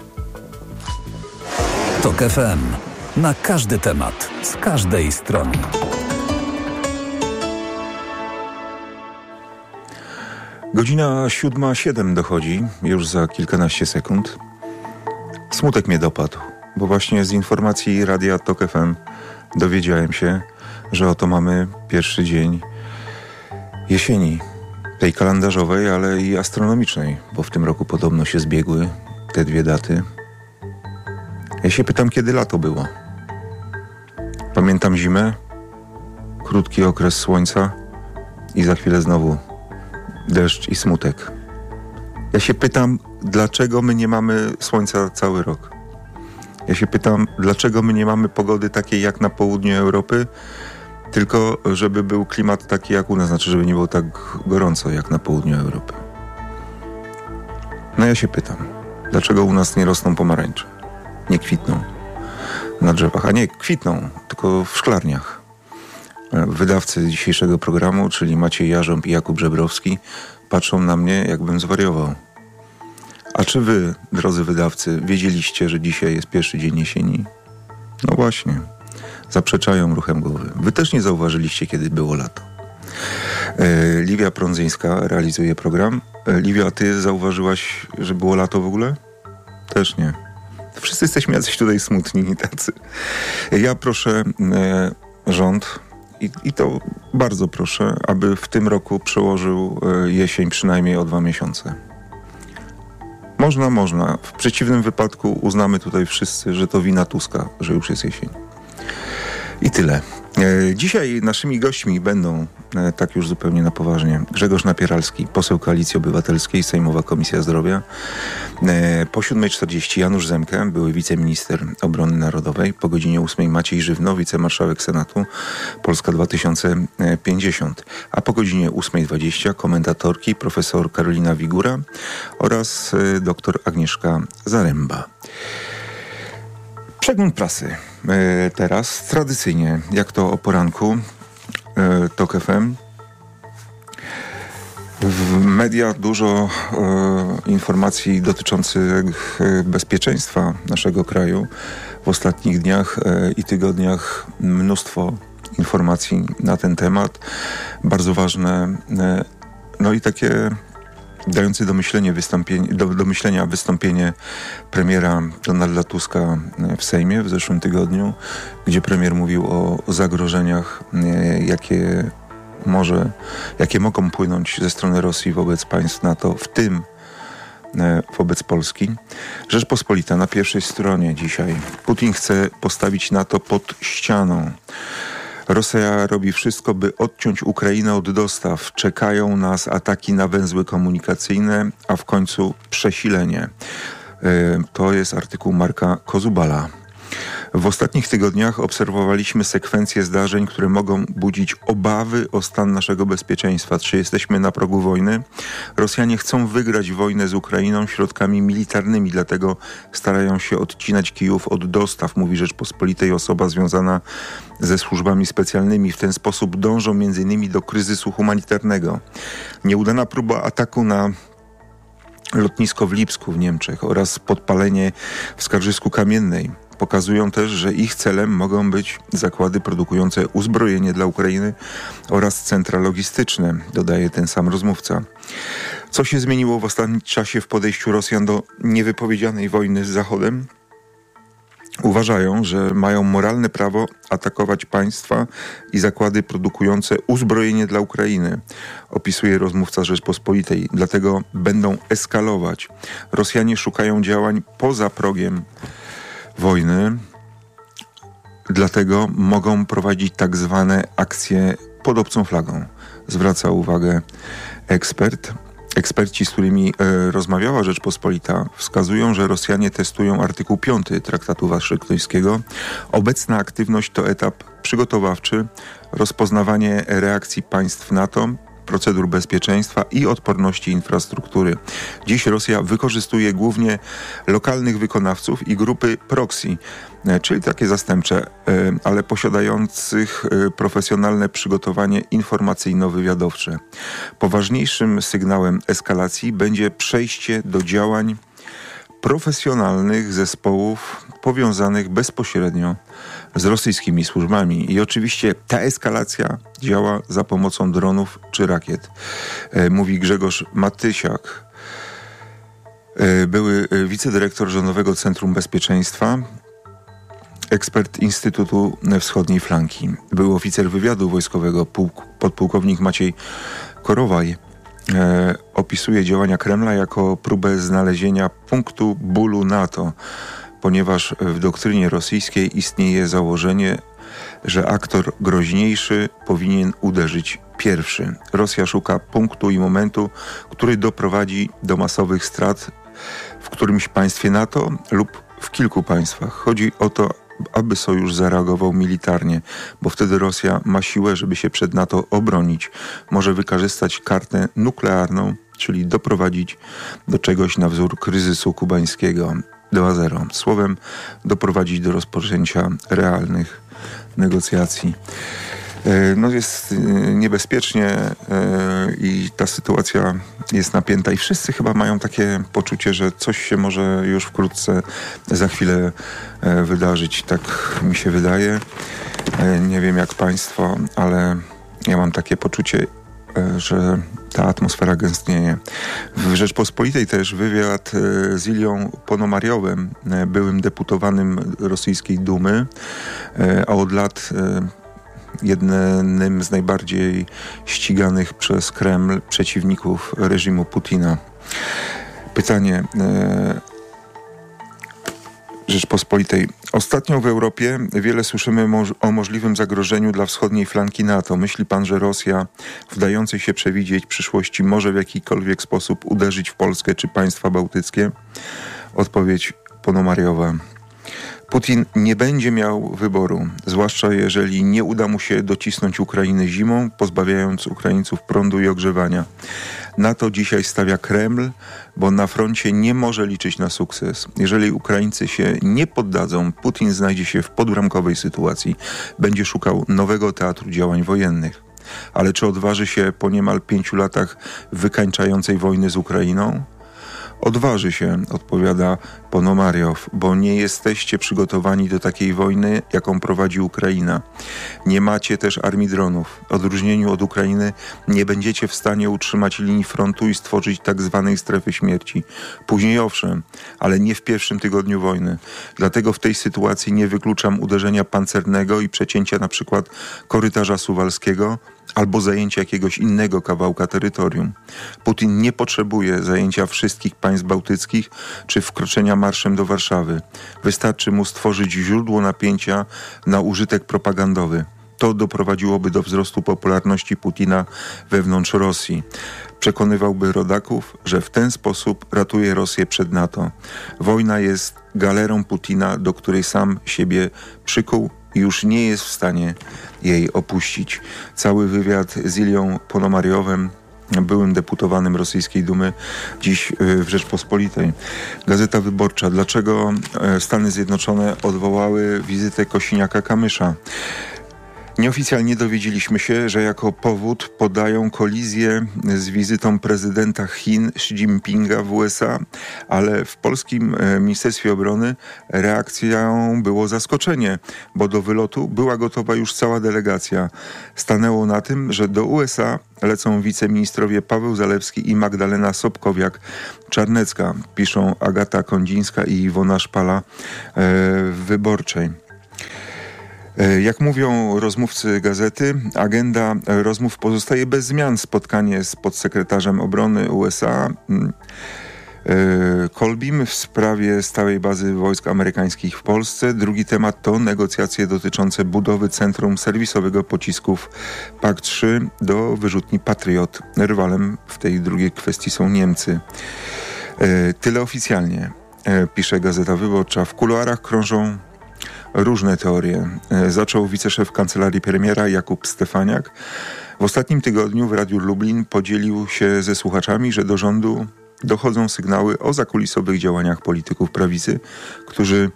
TOK FM. Na każdy temat, z każdej strony. Godzina 7:07 dochodzi, już za kilkanaście sekund. Smutek mnie dopadł, bo właśnie z informacji Radia TOK FM dowiedziałem się, że oto mamy pierwszy dzień jesieni, tej kalendarzowej, ale i astronomicznej, bo w tym roku podobno się zbiegły te dwie daty. Ja się pytam, kiedy lato było. Pamiętam zimę, krótki okres słońca i za chwilę znowu deszcz i smutek. Ja się pytam, dlaczego my nie mamy słońca cały rok? Ja się pytam, dlaczego my nie mamy pogody takiej jak na południu Europy, tylko żeby był klimat taki jak u nas, znaczy żeby nie było tak gorąco jak na południu Europy. No ja się pytam, dlaczego u nas nie rosną pomarańcze? Nie kwitną na drzewach, a nie kwitną, tylko w szklarniach. Wydawcy dzisiejszego programu, czyli Maciej Jarząb i Jakub Żebrowski, patrzą na mnie, jakbym zwariował. A czy wy, drodzy wydawcy, wiedzieliście, że dzisiaj jest pierwszy dzień jesieni? No właśnie, zaprzeczają ruchem głowy. Wy też nie zauważyliście, kiedy było lato. Liwia Prądzyńska realizuje program. Liwia, a ty zauważyłaś, że było lato w ogóle? Też nie. Wszyscy jesteśmy jacyś tutaj smutni i tacy. Ja proszę rząd, i to bardzo proszę, aby w tym roku przełożył jesień przynajmniej o 2 miesiące. Można. W przeciwnym wypadku uznamy tutaj wszyscy, że to wina Tuska, że już jest jesień. I tyle. Dzisiaj naszymi gośćmi będą, tak już zupełnie na poważnie, Grzegorz Napieralski, poseł Koalicji Obywatelskiej, Sejmowa Komisja Zdrowia. Po 7:40 Janusz Zemke, były wiceminister obrony narodowej. Po godzinie 8 Maciej Żywno, wicemarszałek Senatu, Polska 2050. A po godzinie 8:20 komentatorki profesor Karolina Wigura oraz doktor Agnieszka Zaręba. Przegląd prasy. Teraz tradycyjnie, jak to o poranku, TOK FM. W mediach dużo informacji dotyczących bezpieczeństwa naszego kraju. W ostatnich dniach i tygodniach mnóstwo informacji na ten temat. Bardzo ważne, no i takie dające do myślenia wystąpienie premiera Donalda Tuska w Sejmie w zeszłym tygodniu, gdzie premier mówił o zagrożeniach, jakie jakie mogą płynąć ze strony Rosji wobec państw NATO, w tym wobec Polski. Rzeczpospolita na pierwszej stronie dzisiaj. Putin chce postawić NATO pod ścianą. Rosja robi wszystko, by odciąć Ukrainę od dostaw. Czekają nas ataki na węzły komunikacyjne, a w końcu przesilenie. To jest artykuł Marka Kozubala. W ostatnich tygodniach obserwowaliśmy sekwencję zdarzeń, które mogą budzić obawy o stan naszego bezpieczeństwa. Czy jesteśmy na progu wojny? Rosjanie chcą wygrać wojnę z Ukrainą środkami militarnymi, dlatego starają się odcinać Kijów od dostaw, mówi Rzeczpospolitej osoba związana ze służbami specjalnymi. W ten sposób dążą m.in. do kryzysu humanitarnego. Nieudana próba ataku na lotnisko w Lipsku w Niemczech oraz podpalenie w Skarżysku Kamiennej pokazują też, że ich celem mogą być zakłady produkujące uzbrojenie dla Ukrainy oraz centra logistyczne, dodaje ten sam rozmówca. Co się zmieniło w ostatnim czasie w podejściu Rosjan do niewypowiedzianej wojny z Zachodem? Uważają, że mają moralne prawo atakować państwa i zakłady produkujące uzbrojenie dla Ukrainy, opisuje rozmówca Rzeczpospolitej. Dlatego będą eskalować. Rosjanie szukają działań poza progiem wojny, dlatego mogą prowadzić tak zwane akcje pod obcą flagą. Zwraca uwagę ekspert. Eksperci, z którymi rozmawiała Rzeczpospolita, wskazują, że Rosjanie testują artykuł 5 Traktatu Waszyngtońskiego. Obecna aktywność to etap przygotowawczy, rozpoznawanie reakcji państw NATO, procedur bezpieczeństwa i odporności infrastruktury. Dziś Rosja wykorzystuje głównie lokalnych wykonawców i grupy proxy, czyli takie zastępcze, ale posiadających profesjonalne przygotowanie informacyjno-wywiadowcze. Poważniejszym sygnałem eskalacji będzie przejście do działań profesjonalnych zespołów powiązanych bezpośrednio z rosyjskimi służbami. I oczywiście ta eskalacja działa za pomocą dronów czy rakiet. Mówi Grzegorz Matysiak, były wicedyrektor Rządowego Centrum Bezpieczeństwa, ekspert Instytutu Wschodniej Flanki. Był oficer wywiadu wojskowego, podpułkownik Maciej Korowaj. Opisuje działania Kremla jako próbę znalezienia punktu bólu NATO, ponieważ w doktrynie rosyjskiej istnieje założenie, że aktor groźniejszy powinien uderzyć pierwszy. Rosja szuka punktu i momentu, który doprowadzi do masowych strat w którymś państwie NATO lub w kilku państwach. Chodzi o to, aby sojusz zareagował militarnie, bo wtedy Rosja ma siłę, żeby się przed NATO obronić. Może wykorzystać kartę nuklearną, czyli doprowadzić do czegoś na wzór kryzysu kubańskiego 2.0. Słowem, doprowadzić do rozpoczęcia realnych negocjacji. No jest niebezpiecznie i ta sytuacja jest napięta i wszyscy chyba mają takie poczucie, że coś się może już wkrótce za chwilę wydarzyć. Tak mi się wydaje. Nie wiem jak państwo, ale ja mam takie poczucie, że ta atmosfera gęstnieje. W Rzeczpospolitej też wywiad z Ilią Ponomariowem, byłym deputowanym rosyjskiej Dumy, a od lat jednym z najbardziej ściganych przez Kreml przeciwników reżimu Putina. Pytanie Rzeczpospolitej. Ostatnio w Europie wiele słyszymy o możliwym zagrożeniu dla wschodniej flanki NATO. Myśli pan, że Rosja, wdającej się przewidzieć przyszłości, może w jakikolwiek sposób uderzyć w Polskę czy państwa bałtyckie? Odpowiedź Ponomariowa. Putin nie będzie miał wyboru, zwłaszcza jeżeli nie uda mu się docisnąć Ukrainy zimą, pozbawiając Ukraińców prądu i ogrzewania. Na to dzisiaj stawia Kreml, bo na froncie nie może liczyć na sukces. Jeżeli Ukraińcy się nie poddadzą, Putin znajdzie się w podbramkowej sytuacji. Będzie szukał nowego teatru działań wojennych. Ale czy odważy się po niemal 5 latach wykańczającej wojny z Ukrainą? Odważy się, odpowiada Ponomariow, bo nie jesteście przygotowani do takiej wojny, jaką prowadzi Ukraina. Nie macie też armii dronów. W odróżnieniu od Ukrainy nie będziecie w stanie utrzymać linii frontu i stworzyć tak zwanej strefy śmierci. Później owszem, ale nie w pierwszym tygodniu wojny. Dlatego w tej sytuacji nie wykluczam uderzenia pancernego i przecięcia na przykład korytarza suwalskiego, albo zajęcia jakiegoś innego kawałka terytorium. Putin nie potrzebuje zajęcia wszystkich państw bałtyckich czy wkroczenia marszem do Warszawy. Wystarczy mu stworzyć źródło napięcia na użytek propagandowy. To doprowadziłoby do wzrostu popularności Putina wewnątrz Rosji. Przekonywałby rodaków, że w ten sposób ratuje Rosję przed NATO. Wojna jest galerą Putina, do której sam siebie przykuł i już nie jest w stanie jej opuścić. Cały wywiad z Ilią Ponomariowem, byłym deputowanym rosyjskiej Dumy, dziś w Rzeczpospolitej. Gazeta Wyborcza. Dlaczego Stany Zjednoczone odwołały wizytę Kosiniaka-Kamysza? Nieoficjalnie dowiedzieliśmy się, że jako powód podają kolizję z wizytą prezydenta Chin Xi Jinpinga w USA, ale w polskim Ministerstwie Obrony reakcją było zaskoczenie, bo do wylotu była gotowa już cała delegacja. Stanęło na tym, że do USA lecą wiceministrowie Paweł Zalewski i Magdalena Sobkowiak-Czarnecka, piszą Agata Kondzińska i Iwona Szpala w Wyborczej. Jak mówią rozmówcy gazety, agenda rozmów pozostaje bez zmian. Spotkanie z podsekretarzem obrony USA Kolbim w sprawie stałej bazy wojsk amerykańskich w Polsce. Drugi temat to negocjacje dotyczące budowy centrum serwisowego pocisków PAK-3 do wyrzutni Patriot. Rywalem w tej drugiej kwestii są Niemcy. Tyle oficjalnie, pisze Gazeta Wyborcza. W kuluarach krążą różne teorie. Zaczął wiceszef kancelarii premiera Jakub Stefaniak. W ostatnim tygodniu w Radiu Lublin podzielił się ze słuchaczami, że do rządu dochodzą sygnały o zakulisowych działaniach polityków prawicy, którzy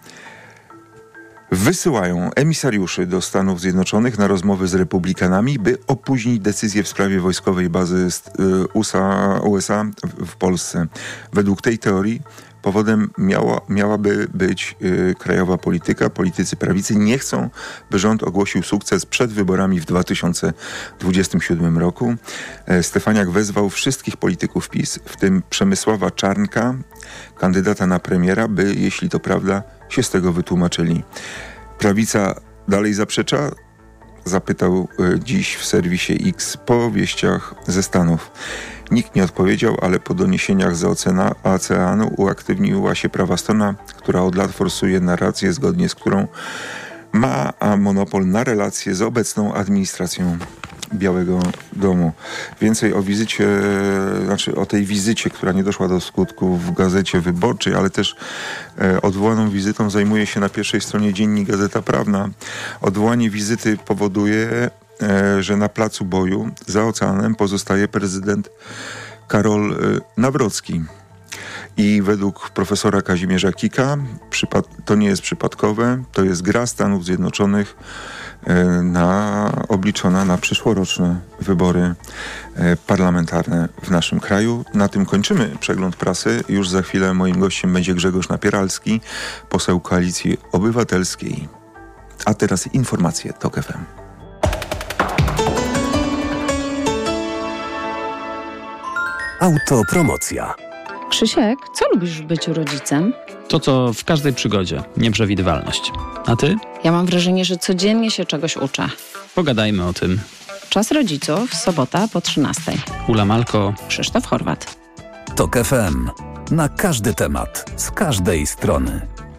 wysyłają emisariuszy do Stanów Zjednoczonych na rozmowy z republikanami, by opóźnić decyzję w sprawie wojskowej bazy USA w Polsce. Według tej teorii powodem miałaby być krajowa polityka. Politycy prawicy nie chcą, by rząd ogłosił sukces przed wyborami w 2027 roku. Stefaniak wezwał wszystkich polityków PiS, w tym Przemysława Czarnka, kandydata na premiera, by, jeśli to prawda, się z tego wytłumaczyli. Prawica dalej zaprzecza? Zapytał dziś w serwisie X po wieściach ze Stanów. Nikt nie odpowiedział, ale po doniesieniach z oceanu uaktywniła się prawa strona, która od lat forsuje narrację, zgodnie z którą ma monopol na relacje z obecną administracją Białego Domu. Więcej o wizycie, o tej wizycie, która nie doszła do skutku w Gazecie Wyborczej, ale też odwołaną wizytą zajmuje się na pierwszej stronie Dziennik Gazeta Prawna. Odwołanie wizyty powoduje, że na placu boju za oceanem pozostaje prezydent Karol Nawrocki. I według profesora Kazimierza Kika to nie jest przypadkowe, to jest gra Stanów Zjednoczonych obliczona na przyszłoroczne wybory parlamentarne w naszym kraju. Na tym kończymy przegląd prasy. Już za chwilę moim gościem będzie Grzegorz Napieralski, poseł Koalicji Obywatelskiej. A teraz informacje TOK FM. Autopromocja. Krzysiek, co lubisz w byciu rodzicem? To, co w każdej przygodzie. Nieprzewidywalność. A ty? Ja mam wrażenie, że codziennie się czegoś uczę. Pogadajmy o tym. Czas rodziców, sobota po 13:00. Ula Malko. Krzysztof Horwat. TOK FM. Na każdy temat. Z każdej strony.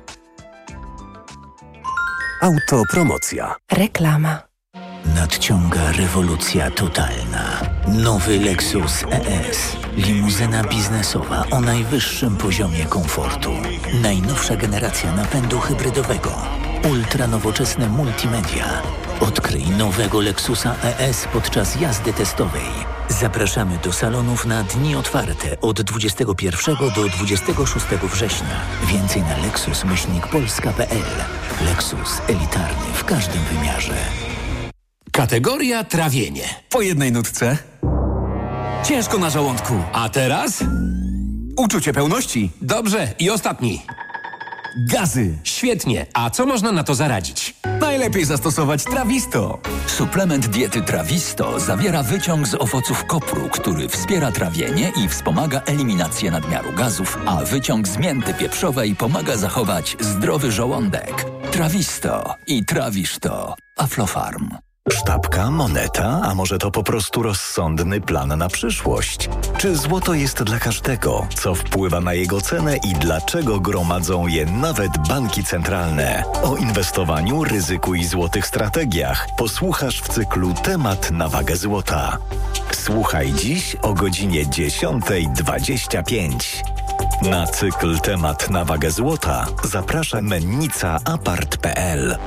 Autopromocja. Reklama. Nadciąga rewolucja totalna. Nowy Lexus ES. Limuzyna biznesowa o najwyższym poziomie komfortu. Najnowsza generacja napędu hybrydowego. Ultra nowoczesne multimedia. Odkryj nowego Lexusa ES podczas jazdy testowej. Zapraszamy do salonów na dni otwarte od 21 do 26 września. Więcej na lexus-polska.pl. Lexus elitarny w każdym wymiarze. Kategoria trawienie. Po jednej nutce. Ciężko na żołądku. A teraz? Uczucie pełności. Dobrze. I ostatni. Gazy. Świetnie. A co można na to zaradzić? Najlepiej zastosować Trawisto. Suplement diety Trawisto zawiera wyciąg z owoców kopru, który wspiera trawienie i wspomaga eliminację nadmiaru gazów, a wyciąg z mięty pieprzowej pomaga zachować zdrowy żołądek. Trawisto i trawisz to. Aflofarm. Sztabka, moneta, a może to po prostu rozsądny plan na przyszłość? Czy złoto jest dla każdego? Co wpływa na jego cenę i dlaczego gromadzą je nawet banki centralne? O inwestowaniu, ryzyku i złotych strategiach posłuchasz w cyklu Temat na wagę złota. Słuchaj dziś o godzinie 10:25. Na cykl Temat na wagę złota zaprasza mennica apart.pl.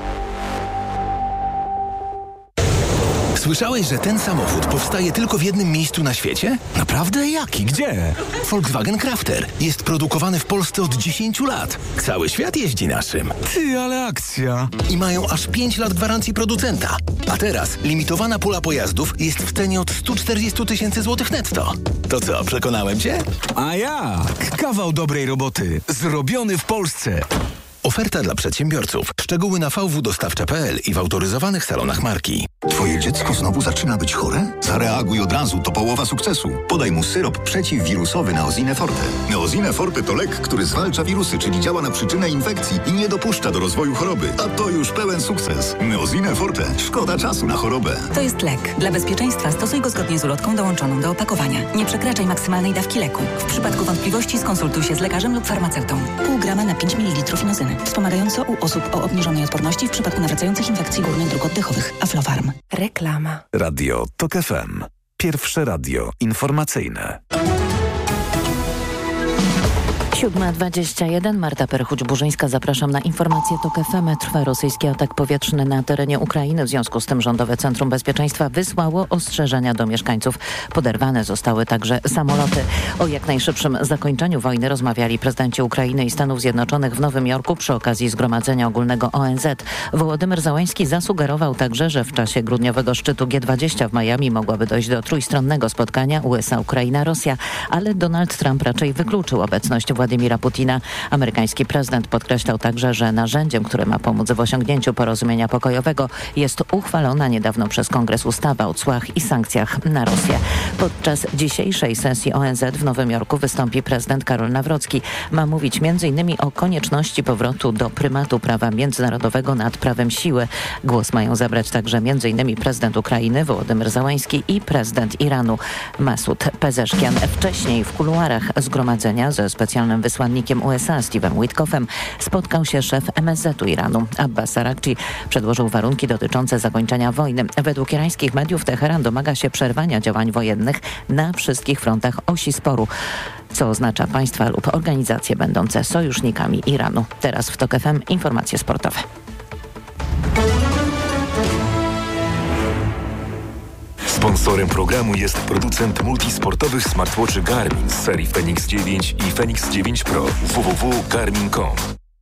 Słyszałeś, że ten samochód powstaje tylko w jednym miejscu na świecie? Naprawdę? Jaki? Gdzie? Volkswagen Crafter. Jest produkowany w Polsce od 10 lat. Cały świat jeździ naszym. Ty, ale akcja! I mają aż 5 lat gwarancji producenta. A teraz limitowana pula pojazdów jest w cenie od 140 000 złotych netto. To co, przekonałem cię? A jak? Kawał dobrej roboty. Zrobiony w Polsce. Oferta dla przedsiębiorców. Szczegóły na vwdostawcze.pl i w autoryzowanych salonach marki. Twoje dziecko znowu zaczyna być chore? Zareaguj od razu, to połowa sukcesu. Podaj mu syrop przeciwwirusowy Neosine Forte. Neosine Forte to lek, który zwalcza wirusy, czyli działa na przyczynę infekcji i nie dopuszcza do rozwoju choroby. A to już pełen sukces. Neosine Forte. Szkoda czasu na chorobę. To jest lek. Dla bezpieczeństwa stosuj go zgodnie z ulotką dołączoną do opakowania. Nie przekraczaj maksymalnej dawki leku. W przypadku wątpliwości skonsultuj się z lekarzem lub farmaceutą. Pół grama na 5 ml inozyny. Wspomagająco u osób o obniżonej odporności w przypadku nawracających infekcji górnych dróg oddechowych. Aflofarm. Reklama. Radio TOK FM. Pierwsze radio informacyjne. 7:21. Marta Perchuć-Burzyńska. Zapraszam na informacje TOK FM. Trwa rosyjski atak powietrzny na terenie Ukrainy. W związku z tym Rządowe Centrum Bezpieczeństwa wysłało ostrzeżenia do mieszkańców. Poderwane zostały także samoloty. O jak najszybszym zakończeniu wojny rozmawiali prezydenci Ukrainy i Stanów Zjednoczonych w Nowym Jorku przy okazji Zgromadzenia Ogólnego ONZ. Wołodymyr Zełański zasugerował także, że w czasie grudniowego szczytu G20 w Miami mogłaby dojść do trójstronnego spotkania USA, Ukraina, Rosja, ale Donald Trump raczej wykluczył obecność Władimira Putina. Amerykański prezydent podkreślał także, że narzędziem, które ma pomóc w osiągnięciu porozumienia pokojowego, jest uchwalona niedawno przez Kongres ustawa o cłach i sankcjach na Rosję. Podczas dzisiejszej sesji ONZ w Nowym Jorku wystąpi prezydent Karol Nawrocki. Ma mówić m.in. o konieczności powrotu do prymatu prawa międzynarodowego nad prawem siły. Głos mają zabrać także m.in. prezydent Ukrainy Wołodymyr Zełański i prezydent Iranu Masud Pezeszkian. Wcześniej w kuluarach zgromadzenia ze specjalnym wysłannikiem USA Steve'em Witkoffem spotkał się szef MSZ-u Iranu Abbas Araghchi. Przedłożył warunki dotyczące zakończenia wojny. Według irańskich mediów Teheran domaga się przerwania działań wojennych na wszystkich frontach osi sporu, co oznacza państwa lub organizacje będące sojusznikami Iranu. Teraz w TOK FM informacje sportowe. Sponsorem programu jest producent multisportowych smartwatchy Garmin z serii Fenix 9 i Fenix 9 Pro. www.garmin.com.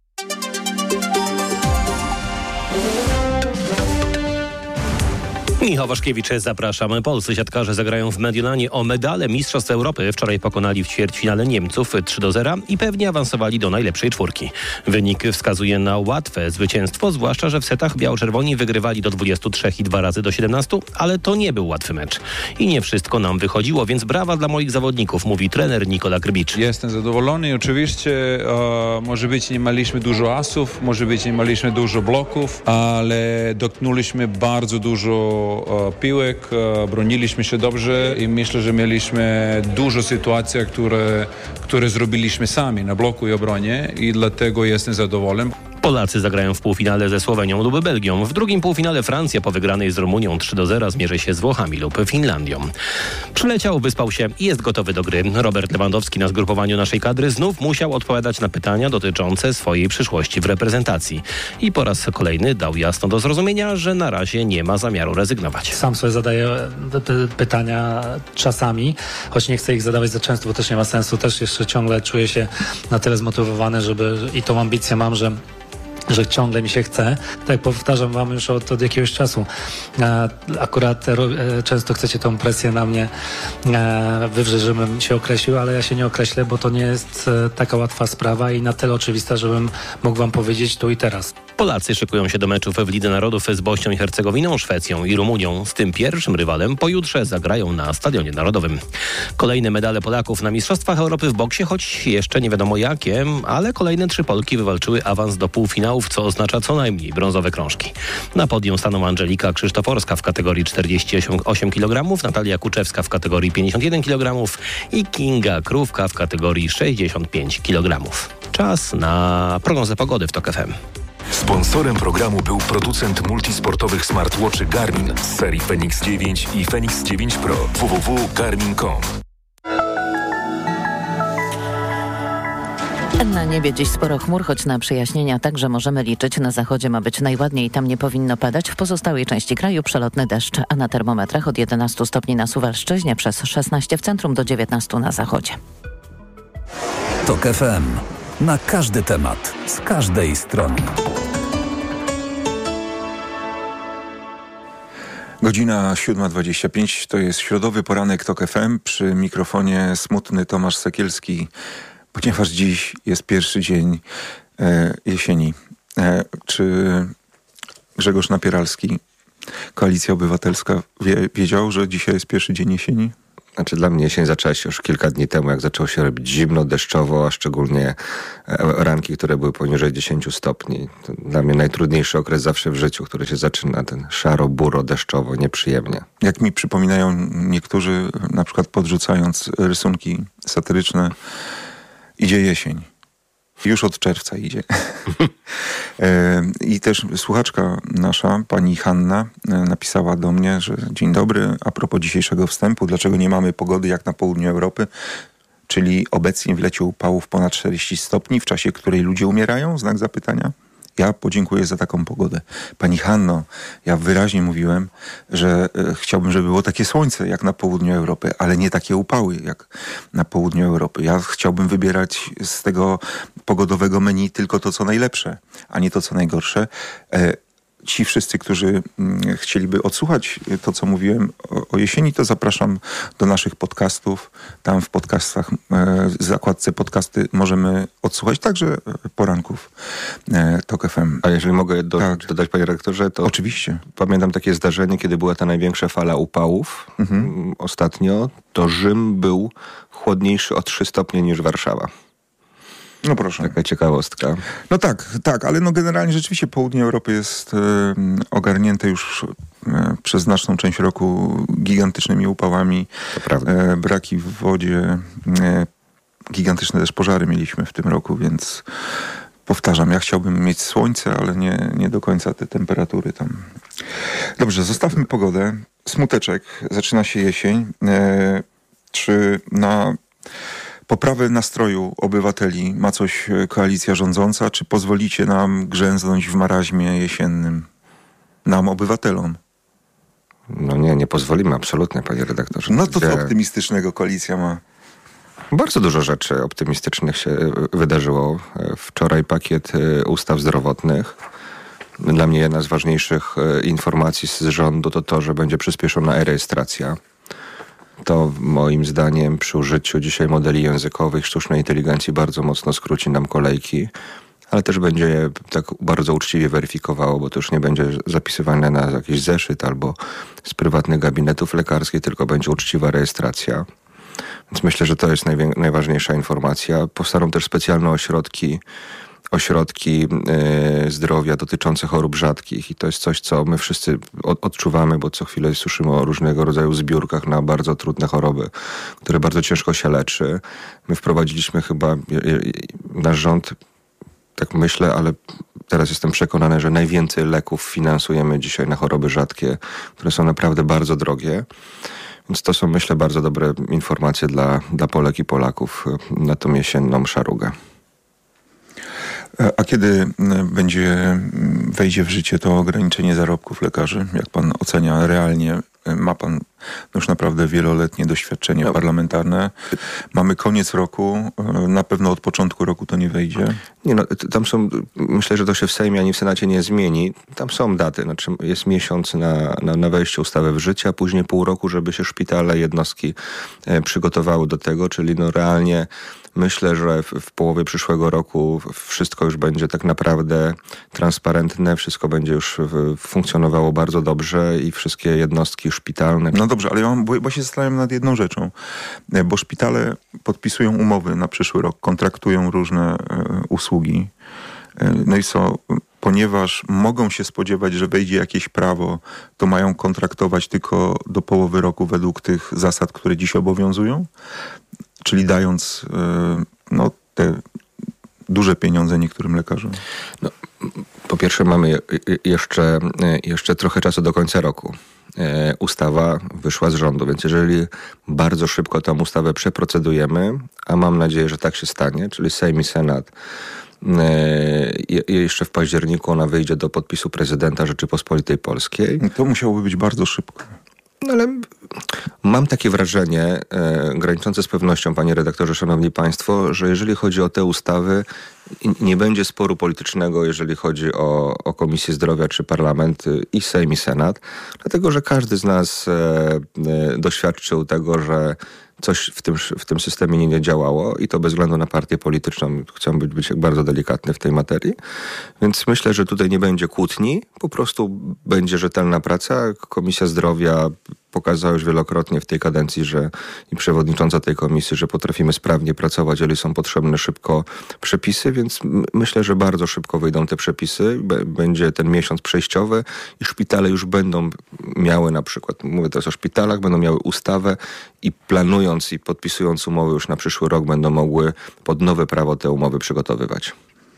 Michał Waszkiewicz, zapraszamy. Polscy siatkarze zagrają w Mediolanie o medale Mistrzostw Europy. Wczoraj pokonali w ćwierćfinale Niemców 3-0 i pewnie awansowali do najlepszej czwórki. Wynik wskazuje na łatwe zwycięstwo, zwłaszcza, że w setach biało-czerwoni wygrywali do 23 i 2 razy do 17, ale to nie był łatwy mecz. I nie wszystko nam wychodziło, więc brawa dla moich zawodników, mówi trener Nikola Grbicz. Jestem zadowolony. Oczywiście może być nie mieliśmy dużo asów, może być nie mieliśmy dużo bloków, ale dotknęliśmy bardzo dużo piłek, broniliśmy się dobrze i myślę, że mieliśmy dużo sytuacji, które zrobiliśmy sami na bloku i obronie i dlatego jestem zadowolony. Polacy zagrają w półfinale ze Słowenią lub Belgią. W drugim półfinale Francja po wygranej z Rumunią 3-0 zmierzy się z Włochami lub Finlandią. Przyleciał, wyspał się i jest gotowy do gry. Robert Lewandowski na zgrupowaniu naszej kadry znów musiał odpowiadać na pytania dotyczące swojej przyszłości w reprezentacji. I po raz kolejny dał jasno do zrozumienia, że na razie nie ma zamiaru rezygnować. Sam sobie zadaję te pytania czasami, choć nie chcę ich zadawać za często, bo też nie ma sensu. Też jeszcze ciągle czuję się na tyle zmotywowany, i tą ambicję mam, że ciągle mi się chce. Tak powtarzam wam już od jakiegoś czasu. Akurat często chcecie tą presję na mnie wywrzeć, żebym się określił, ale ja się nie określę, bo to nie jest taka łatwa sprawa i na tyle oczywista, żebym mógł wam powiedzieć tu i teraz. Polacy szykują się do meczów w Lidze Narodów z Bośnią i Hercegowiną, Szwecją i Rumunią. Z tym pierwszym rywalem pojutrze zagrają na Stadionie Narodowym. Kolejne medale Polaków na Mistrzostwach Europy w boksie, choć jeszcze nie wiadomo jakie, ale kolejne 3 Polki wywalczyły awans do półfinału finałów, co oznacza co najmniej brązowe krążki. Na podium staną Angelika Krzysztoforska w kategorii 48 kg, Natalia Kuczewska w kategorii 51 kg i Kinga Krówka w kategorii 65 kg. Czas na prognozę pogody w TOK FM. Sponsorem programu był producent multisportowych smartwatchy Garmin z serii Fenix 9 i Fenix 9 Pro. www.garmin.com. Na niebie dziś sporo chmur, choć na przejaśnienia także możemy liczyć. Na zachodzie ma być najładniej, tam nie powinno padać. W pozostałej części kraju przelotny deszcz, a na termometrach od 11 stopni na Suwalszczyźnie, przez 16 w centrum do 19 na zachodzie. TOK FM. Na każdy temat, z każdej strony. Godzina 7:25, to jest środowy poranek TOK FM. Przy mikrofonie smutny Tomasz Sekielski, ponieważ dziś jest pierwszy dzień jesieni. Czy Grzegorz Napieralski, Koalicja Obywatelska, wiedział, że dzisiaj jest pierwszy dzień jesieni? Znaczy dla mnie jesień zaczęła się już kilka dni temu, jak zaczęło się robić zimno, deszczowo, a szczególnie ranki, które były poniżej 10 stopni. To dla mnie najtrudniejszy okres zawsze w życiu, który się zaczyna, ten szaro, buro, deszczowo, nieprzyjemnie. Jak mi przypominają niektórzy, na przykład podrzucając rysunki satyryczne, idzie jesień. Już od czerwca idzie. I też słuchaczka nasza, pani Hanna, napisała do mnie, że dzień dobry, a propos dzisiejszego wstępu, dlaczego nie mamy pogody jak na południu Europy, czyli obecnie w lecie upałów ponad 40 stopni, w czasie której ludzie umierają? Znak zapytania. Ja podziękuję za taką pogodę. Pani Hanno, ja wyraźnie mówiłem, że chciałbym, żeby było takie słońce jak na południu Europy, ale nie takie upały jak na południu Europy. Ja chciałbym wybierać z tego pogodowego menu tylko to, co najlepsze, a nie to, co najgorsze. Ci wszyscy, którzy chcieliby odsłuchać to, co mówiłem o jesieni, to zapraszam do naszych podcastów. Tam w podcastach, w zakładce podcasty możemy odsłuchać także poranków TOK FM. A jeżeli mogę dodać, panie redaktorze, to oczywiście. Pamiętam takie zdarzenie, kiedy była ta największa fala upałów ostatnio, to Rzym był chłodniejszy o 3 stopnie niż Warszawa. No proszę. Taka ciekawostka. No tak, ale no generalnie rzeczywiście południe Europy jest ogarnięte już przez znaczną część roku gigantycznymi upałami. To prawda. Braki w wodzie, gigantyczne też pożary mieliśmy w tym roku, więc powtarzam, ja chciałbym mieć słońce, ale nie do końca te temperatury tam. Dobrze, zostawmy pogodę. Smuteczek, zaczyna się jesień. Czy na poprawę nastroju obywateli ma coś koalicja rządząca, czy pozwolicie nam grzęznąć w maraźmie jesiennym? Nam, obywatelom. No nie pozwolimy absolutnie, panie redaktorze. No to co optymistycznego koalicja ma? Bardzo dużo rzeczy optymistycznych się wydarzyło. Wczoraj pakiet ustaw zdrowotnych. Dla mnie jedna z ważniejszych informacji z rządu to to, że będzie przyspieszona e-rejestracja. To moim zdaniem przy użyciu dzisiaj modeli językowych, sztucznej inteligencji bardzo mocno skróci nam kolejki, ale też będzie je tak bardzo uczciwie weryfikowało, bo to już nie będzie zapisywane na jakiś zeszyt albo z prywatnych gabinetów lekarskich, tylko będzie uczciwa rejestracja. Więc myślę, że to jest najważniejsza informacja. Powstaną też specjalne ośrodki zdrowia dotyczące chorób rzadkich i to jest coś, co my wszyscy odczuwamy, bo co chwilę słyszymy o różnego rodzaju zbiórkach na bardzo trudne choroby, które bardzo ciężko się leczy. My wprowadziliśmy chyba, nasz rząd, tak myślę, ale teraz jestem przekonany, że najwięcej leków finansujemy dzisiaj na choroby rzadkie, które są naprawdę bardzo drogie. Więc to są, myślę, bardzo dobre informacje dla Polek i Polaków na tą jesienną szarugę. A kiedy wejdzie w życie to ograniczenie zarobków lekarzy? Jak pan ocenia realnie? Ma pan już naprawdę wieloletnie doświadczenie parlamentarne. Mamy koniec roku. Na pewno od początku roku to nie wejdzie. Nie, no, tam są, myślę, że to się w Sejmie ani w Senacie nie zmieni. Tam są daty. Znaczy jest miesiąc na wejście ustawy w życie, a później pół roku, żeby się szpitale, jednostki przygotowały do tego. Czyli no realnie myślę, że w połowie przyszłego roku wszystko już będzie tak naprawdę transparentne, wszystko będzie już funkcjonowało bardzo dobrze i wszystkie jednostki szpitalne. No dobrze, ale bo się zastanawiam nad jedną rzeczą, bo szpitale podpisują umowy na przyszły rok, kontraktują różne usługi. No i ponieważ mogą się spodziewać, że wejdzie jakieś prawo, to mają kontraktować tylko do połowy roku według tych zasad, które dziś obowiązują, czyli dając te duże pieniądze niektórym lekarzom. No, po pierwsze mamy jeszcze trochę czasu do końca roku. Ustawa wyszła z rządu, więc jeżeli bardzo szybko tę ustawę przeprocedujemy, a mam nadzieję, że tak się stanie, czyli Sejm i Senat, jeszcze w październiku ona wyjdzie do podpisu prezydenta Rzeczypospolitej Polskiej. To musiałoby być bardzo szybko. No ale mam takie wrażenie, graniczące z pewnością, panie redaktorze, szanowni państwo, że jeżeli chodzi o te ustawy, nie będzie sporu politycznego, jeżeli chodzi o Komisję Zdrowia czy Parlament i Sejm i Senat, dlatego że każdy z nas doświadczył tego, że coś w tym systemie nie działało i to bez względu na partię polityczną. Chciałbym być bardzo delikatny w tej materii. Więc myślę, że tutaj nie będzie kłótni. Po prostu będzie rzetelna praca. Komisja Zdrowia pokazała już wielokrotnie w tej kadencji, i przewodnicząca tej komisji, że potrafimy sprawnie pracować, jeżeli są potrzebne szybko przepisy, więc myślę, że bardzo szybko wyjdą te przepisy. Będzie ten miesiąc przejściowy i szpitale już będą miały na przykład, mówię teraz o szpitalach, będą miały ustawę i planując i podpisując umowy już na przyszły rok będą mogły pod nowe prawo te umowy przygotowywać.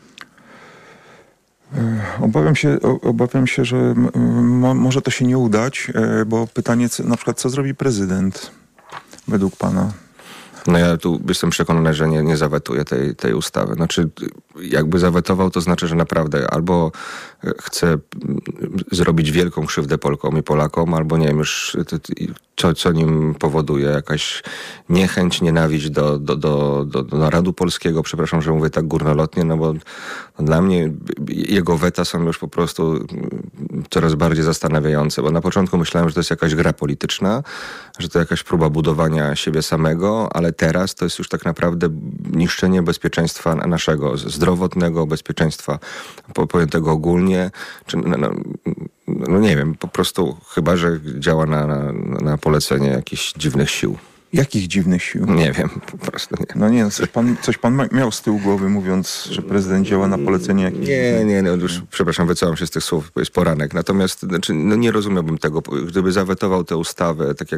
Obawiam się, że może to się nie udać, bo pytanie, na przykład co zrobi prezydent według pana? No ja tu jestem przekonany, że nie zawetuje tej ustawy. Znaczy, jakby zawetował, to znaczy, że naprawdę albo chce zrobić wielką krzywdę Polkom i Polakom, albo nie wiem już, co nim powoduje jakaś niechęć, nienawiść do narodu polskiego. Przepraszam, że mówię tak górnolotnie, no bo dla mnie jego weta są już po prostu coraz bardziej zastanawiające, bo na początku myślałem, że to jest jakaś gra polityczna, że to jakaś próba budowania siebie samego, ale teraz to jest już tak naprawdę niszczenie bezpieczeństwa naszego zdrowotnego, bezpieczeństwa pojętego ogólnie, czy no nie wiem, po prostu chyba, że działa na polecenie jakichś dziwnych sił. Jakich dziwnych sił? Nie wiem, po prostu nie. No nie, coś pan miał z tyłu głowy, mówiąc, że prezydent działa na polecenie jakichś... Nie, już, przepraszam, wycofam się z tych słów, jest poranek. Natomiast nie rozumiałbym tego, gdyby zawetował tę ustawę, tak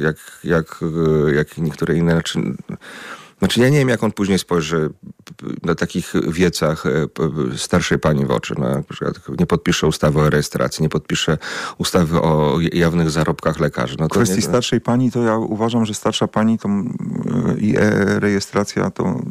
jak niektóre inne... Znaczy ja nie wiem, jak on później spojrzy na takich wiecach starszej pani w oczy. Na przykład nie podpisze ustawy o rejestracji, nie podpisze ustawy o jawnych zarobkach lekarzy. W kwestii starszej pani to ja uważam, że starsza pani to i rejestracja to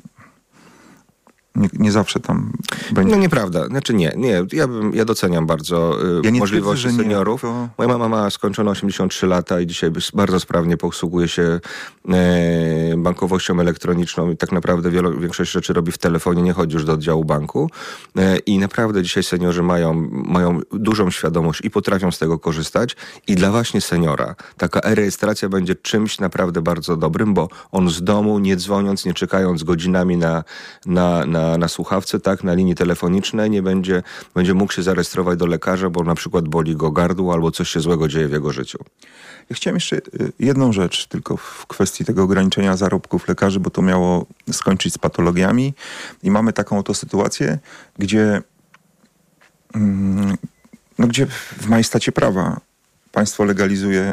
nie zawsze tam będzie. No nieprawda. Znaczy nie. Ja doceniam bardzo możliwości seniorów. Moja mama ma skończone 83 lata i dzisiaj bardzo sprawnie posługuje się bankowością elektroniczną i tak naprawdę większość rzeczy robi w telefonie, nie chodzi już do oddziału banku. I naprawdę dzisiaj seniorzy mają dużą świadomość i potrafią z tego korzystać. I dla właśnie seniora taka e-rejestracja będzie czymś naprawdę bardzo dobrym, bo on z domu, nie dzwoniąc, nie czekając godzinami na słuchawce, tak, na linii telefonicznej, będzie mógł się zarejestrować do lekarza, bo na przykład boli go gardło albo coś się złego dzieje w jego życiu. Ja chciałem jeszcze jedną rzecz tylko w kwestii tego ograniczenia zarobków lekarzy, bo to miało skończyć z patologiami i mamy taką oto sytuację, gdzie w majestacie prawa państwo legalizuje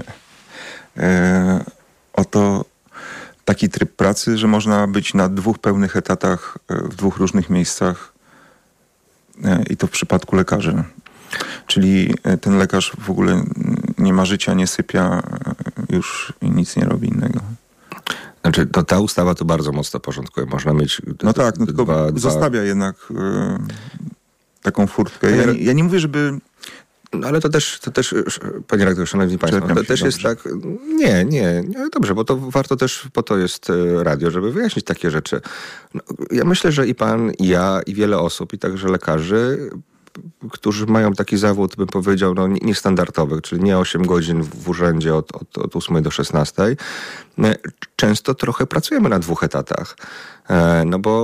taki tryb pracy, że można być na 2 pełnych etatach w 2 różnych miejscach i to w przypadku lekarzy. Czyli ten lekarz w ogóle nie ma życia, nie sypia już i nic nie robi innego. Znaczy, ta ustawa to bardzo mocno porządkuje. Można mieć... No tak, tylko zostawia jednak taką furtkę. Ja nie mówię, żeby... No ale to też, panie redaktorze, szanowni państwo, to też jest tak... Nie, dobrze, bo to warto też, po to jest radio, żeby wyjaśnić takie rzeczy. No, ja myślę, że i pan, i ja, i wiele osób, i także lekarzy, którzy mają taki zawód, bym powiedział, niestandardowy, czyli nie 8 godzin w urzędzie od 8 do 16. Często trochę pracujemy na 2 etatach. No bo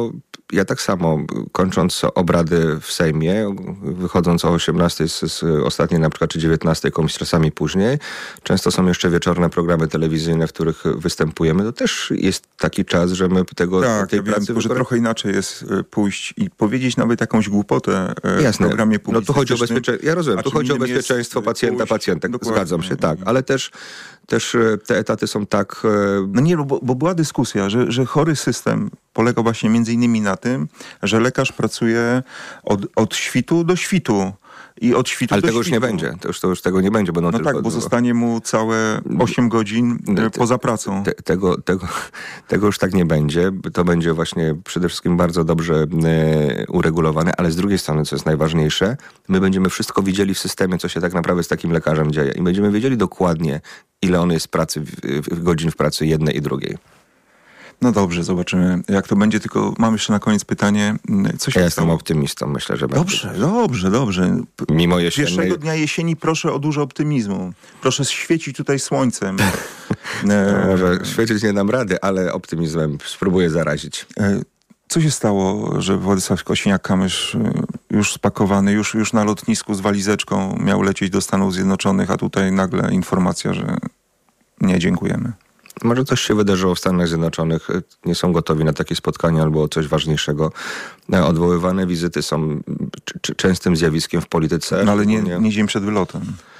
ja tak samo, kończąc obrady w Sejmie, wychodząc o 18 z ostatniej na przykład, czy 19 komisji, czasami później, często są jeszcze wieczorne programy telewizyjne, w których występujemy. To też jest taki czas, że my tej pracy... Wiem, że trochę inaczej jest pójść i powiedzieć nawet jakąś głupotę w programie publicystycznym. No tu chodzi o bezpieczeństwo. Ja rozumiem, tu chodzi o bezpieczeństwo pacjentek. Zgadzam się, tak. Ale też te etaty są tak... No nie, bo była dyskusja, że chory system polega właśnie między innymi na tym, że lekarz pracuje od świtu do świtu. I od świtu ale do tego już świtu. nie będzie. To już tego nie będzie. Będą tylko... tak, bo zostanie mu całe 8 godzin poza pracą. Tego już tak nie będzie. To będzie właśnie przede wszystkim bardzo dobrze uregulowane, ale z drugiej strony, co jest najważniejsze, my będziemy wszystko widzieli w systemie, co się tak naprawdę z takim lekarzem dzieje. I będziemy wiedzieli dokładnie, ile on jest godzin w pracy jednej i drugiej. No dobrze, zobaczymy, jak to będzie, tylko mam jeszcze na koniec pytanie. Ja jestem optymistą, myślę, że Dobrze. Mimo jesiennej... Pierwszego dnia jesieni proszę o dużo optymizmu. Proszę świecić tutaj słońcem. Może świecić nie dam rady, ale optymizmem spróbuję zarazić. Co się stało, że Władysław Kosiniak-Kamysz już spakowany, już na lotnisku z walizeczką miał lecieć do Stanów Zjednoczonych, a tutaj nagle informacja, że nie, dziękujemy. Może coś się wydarzyło w Stanach Zjednoczonych, nie są gotowi na takie spotkanie albo coś ważniejszego. Odwoływane wizyty są częstym zjawiskiem w polityce. No ale nie dzień przed wylotem.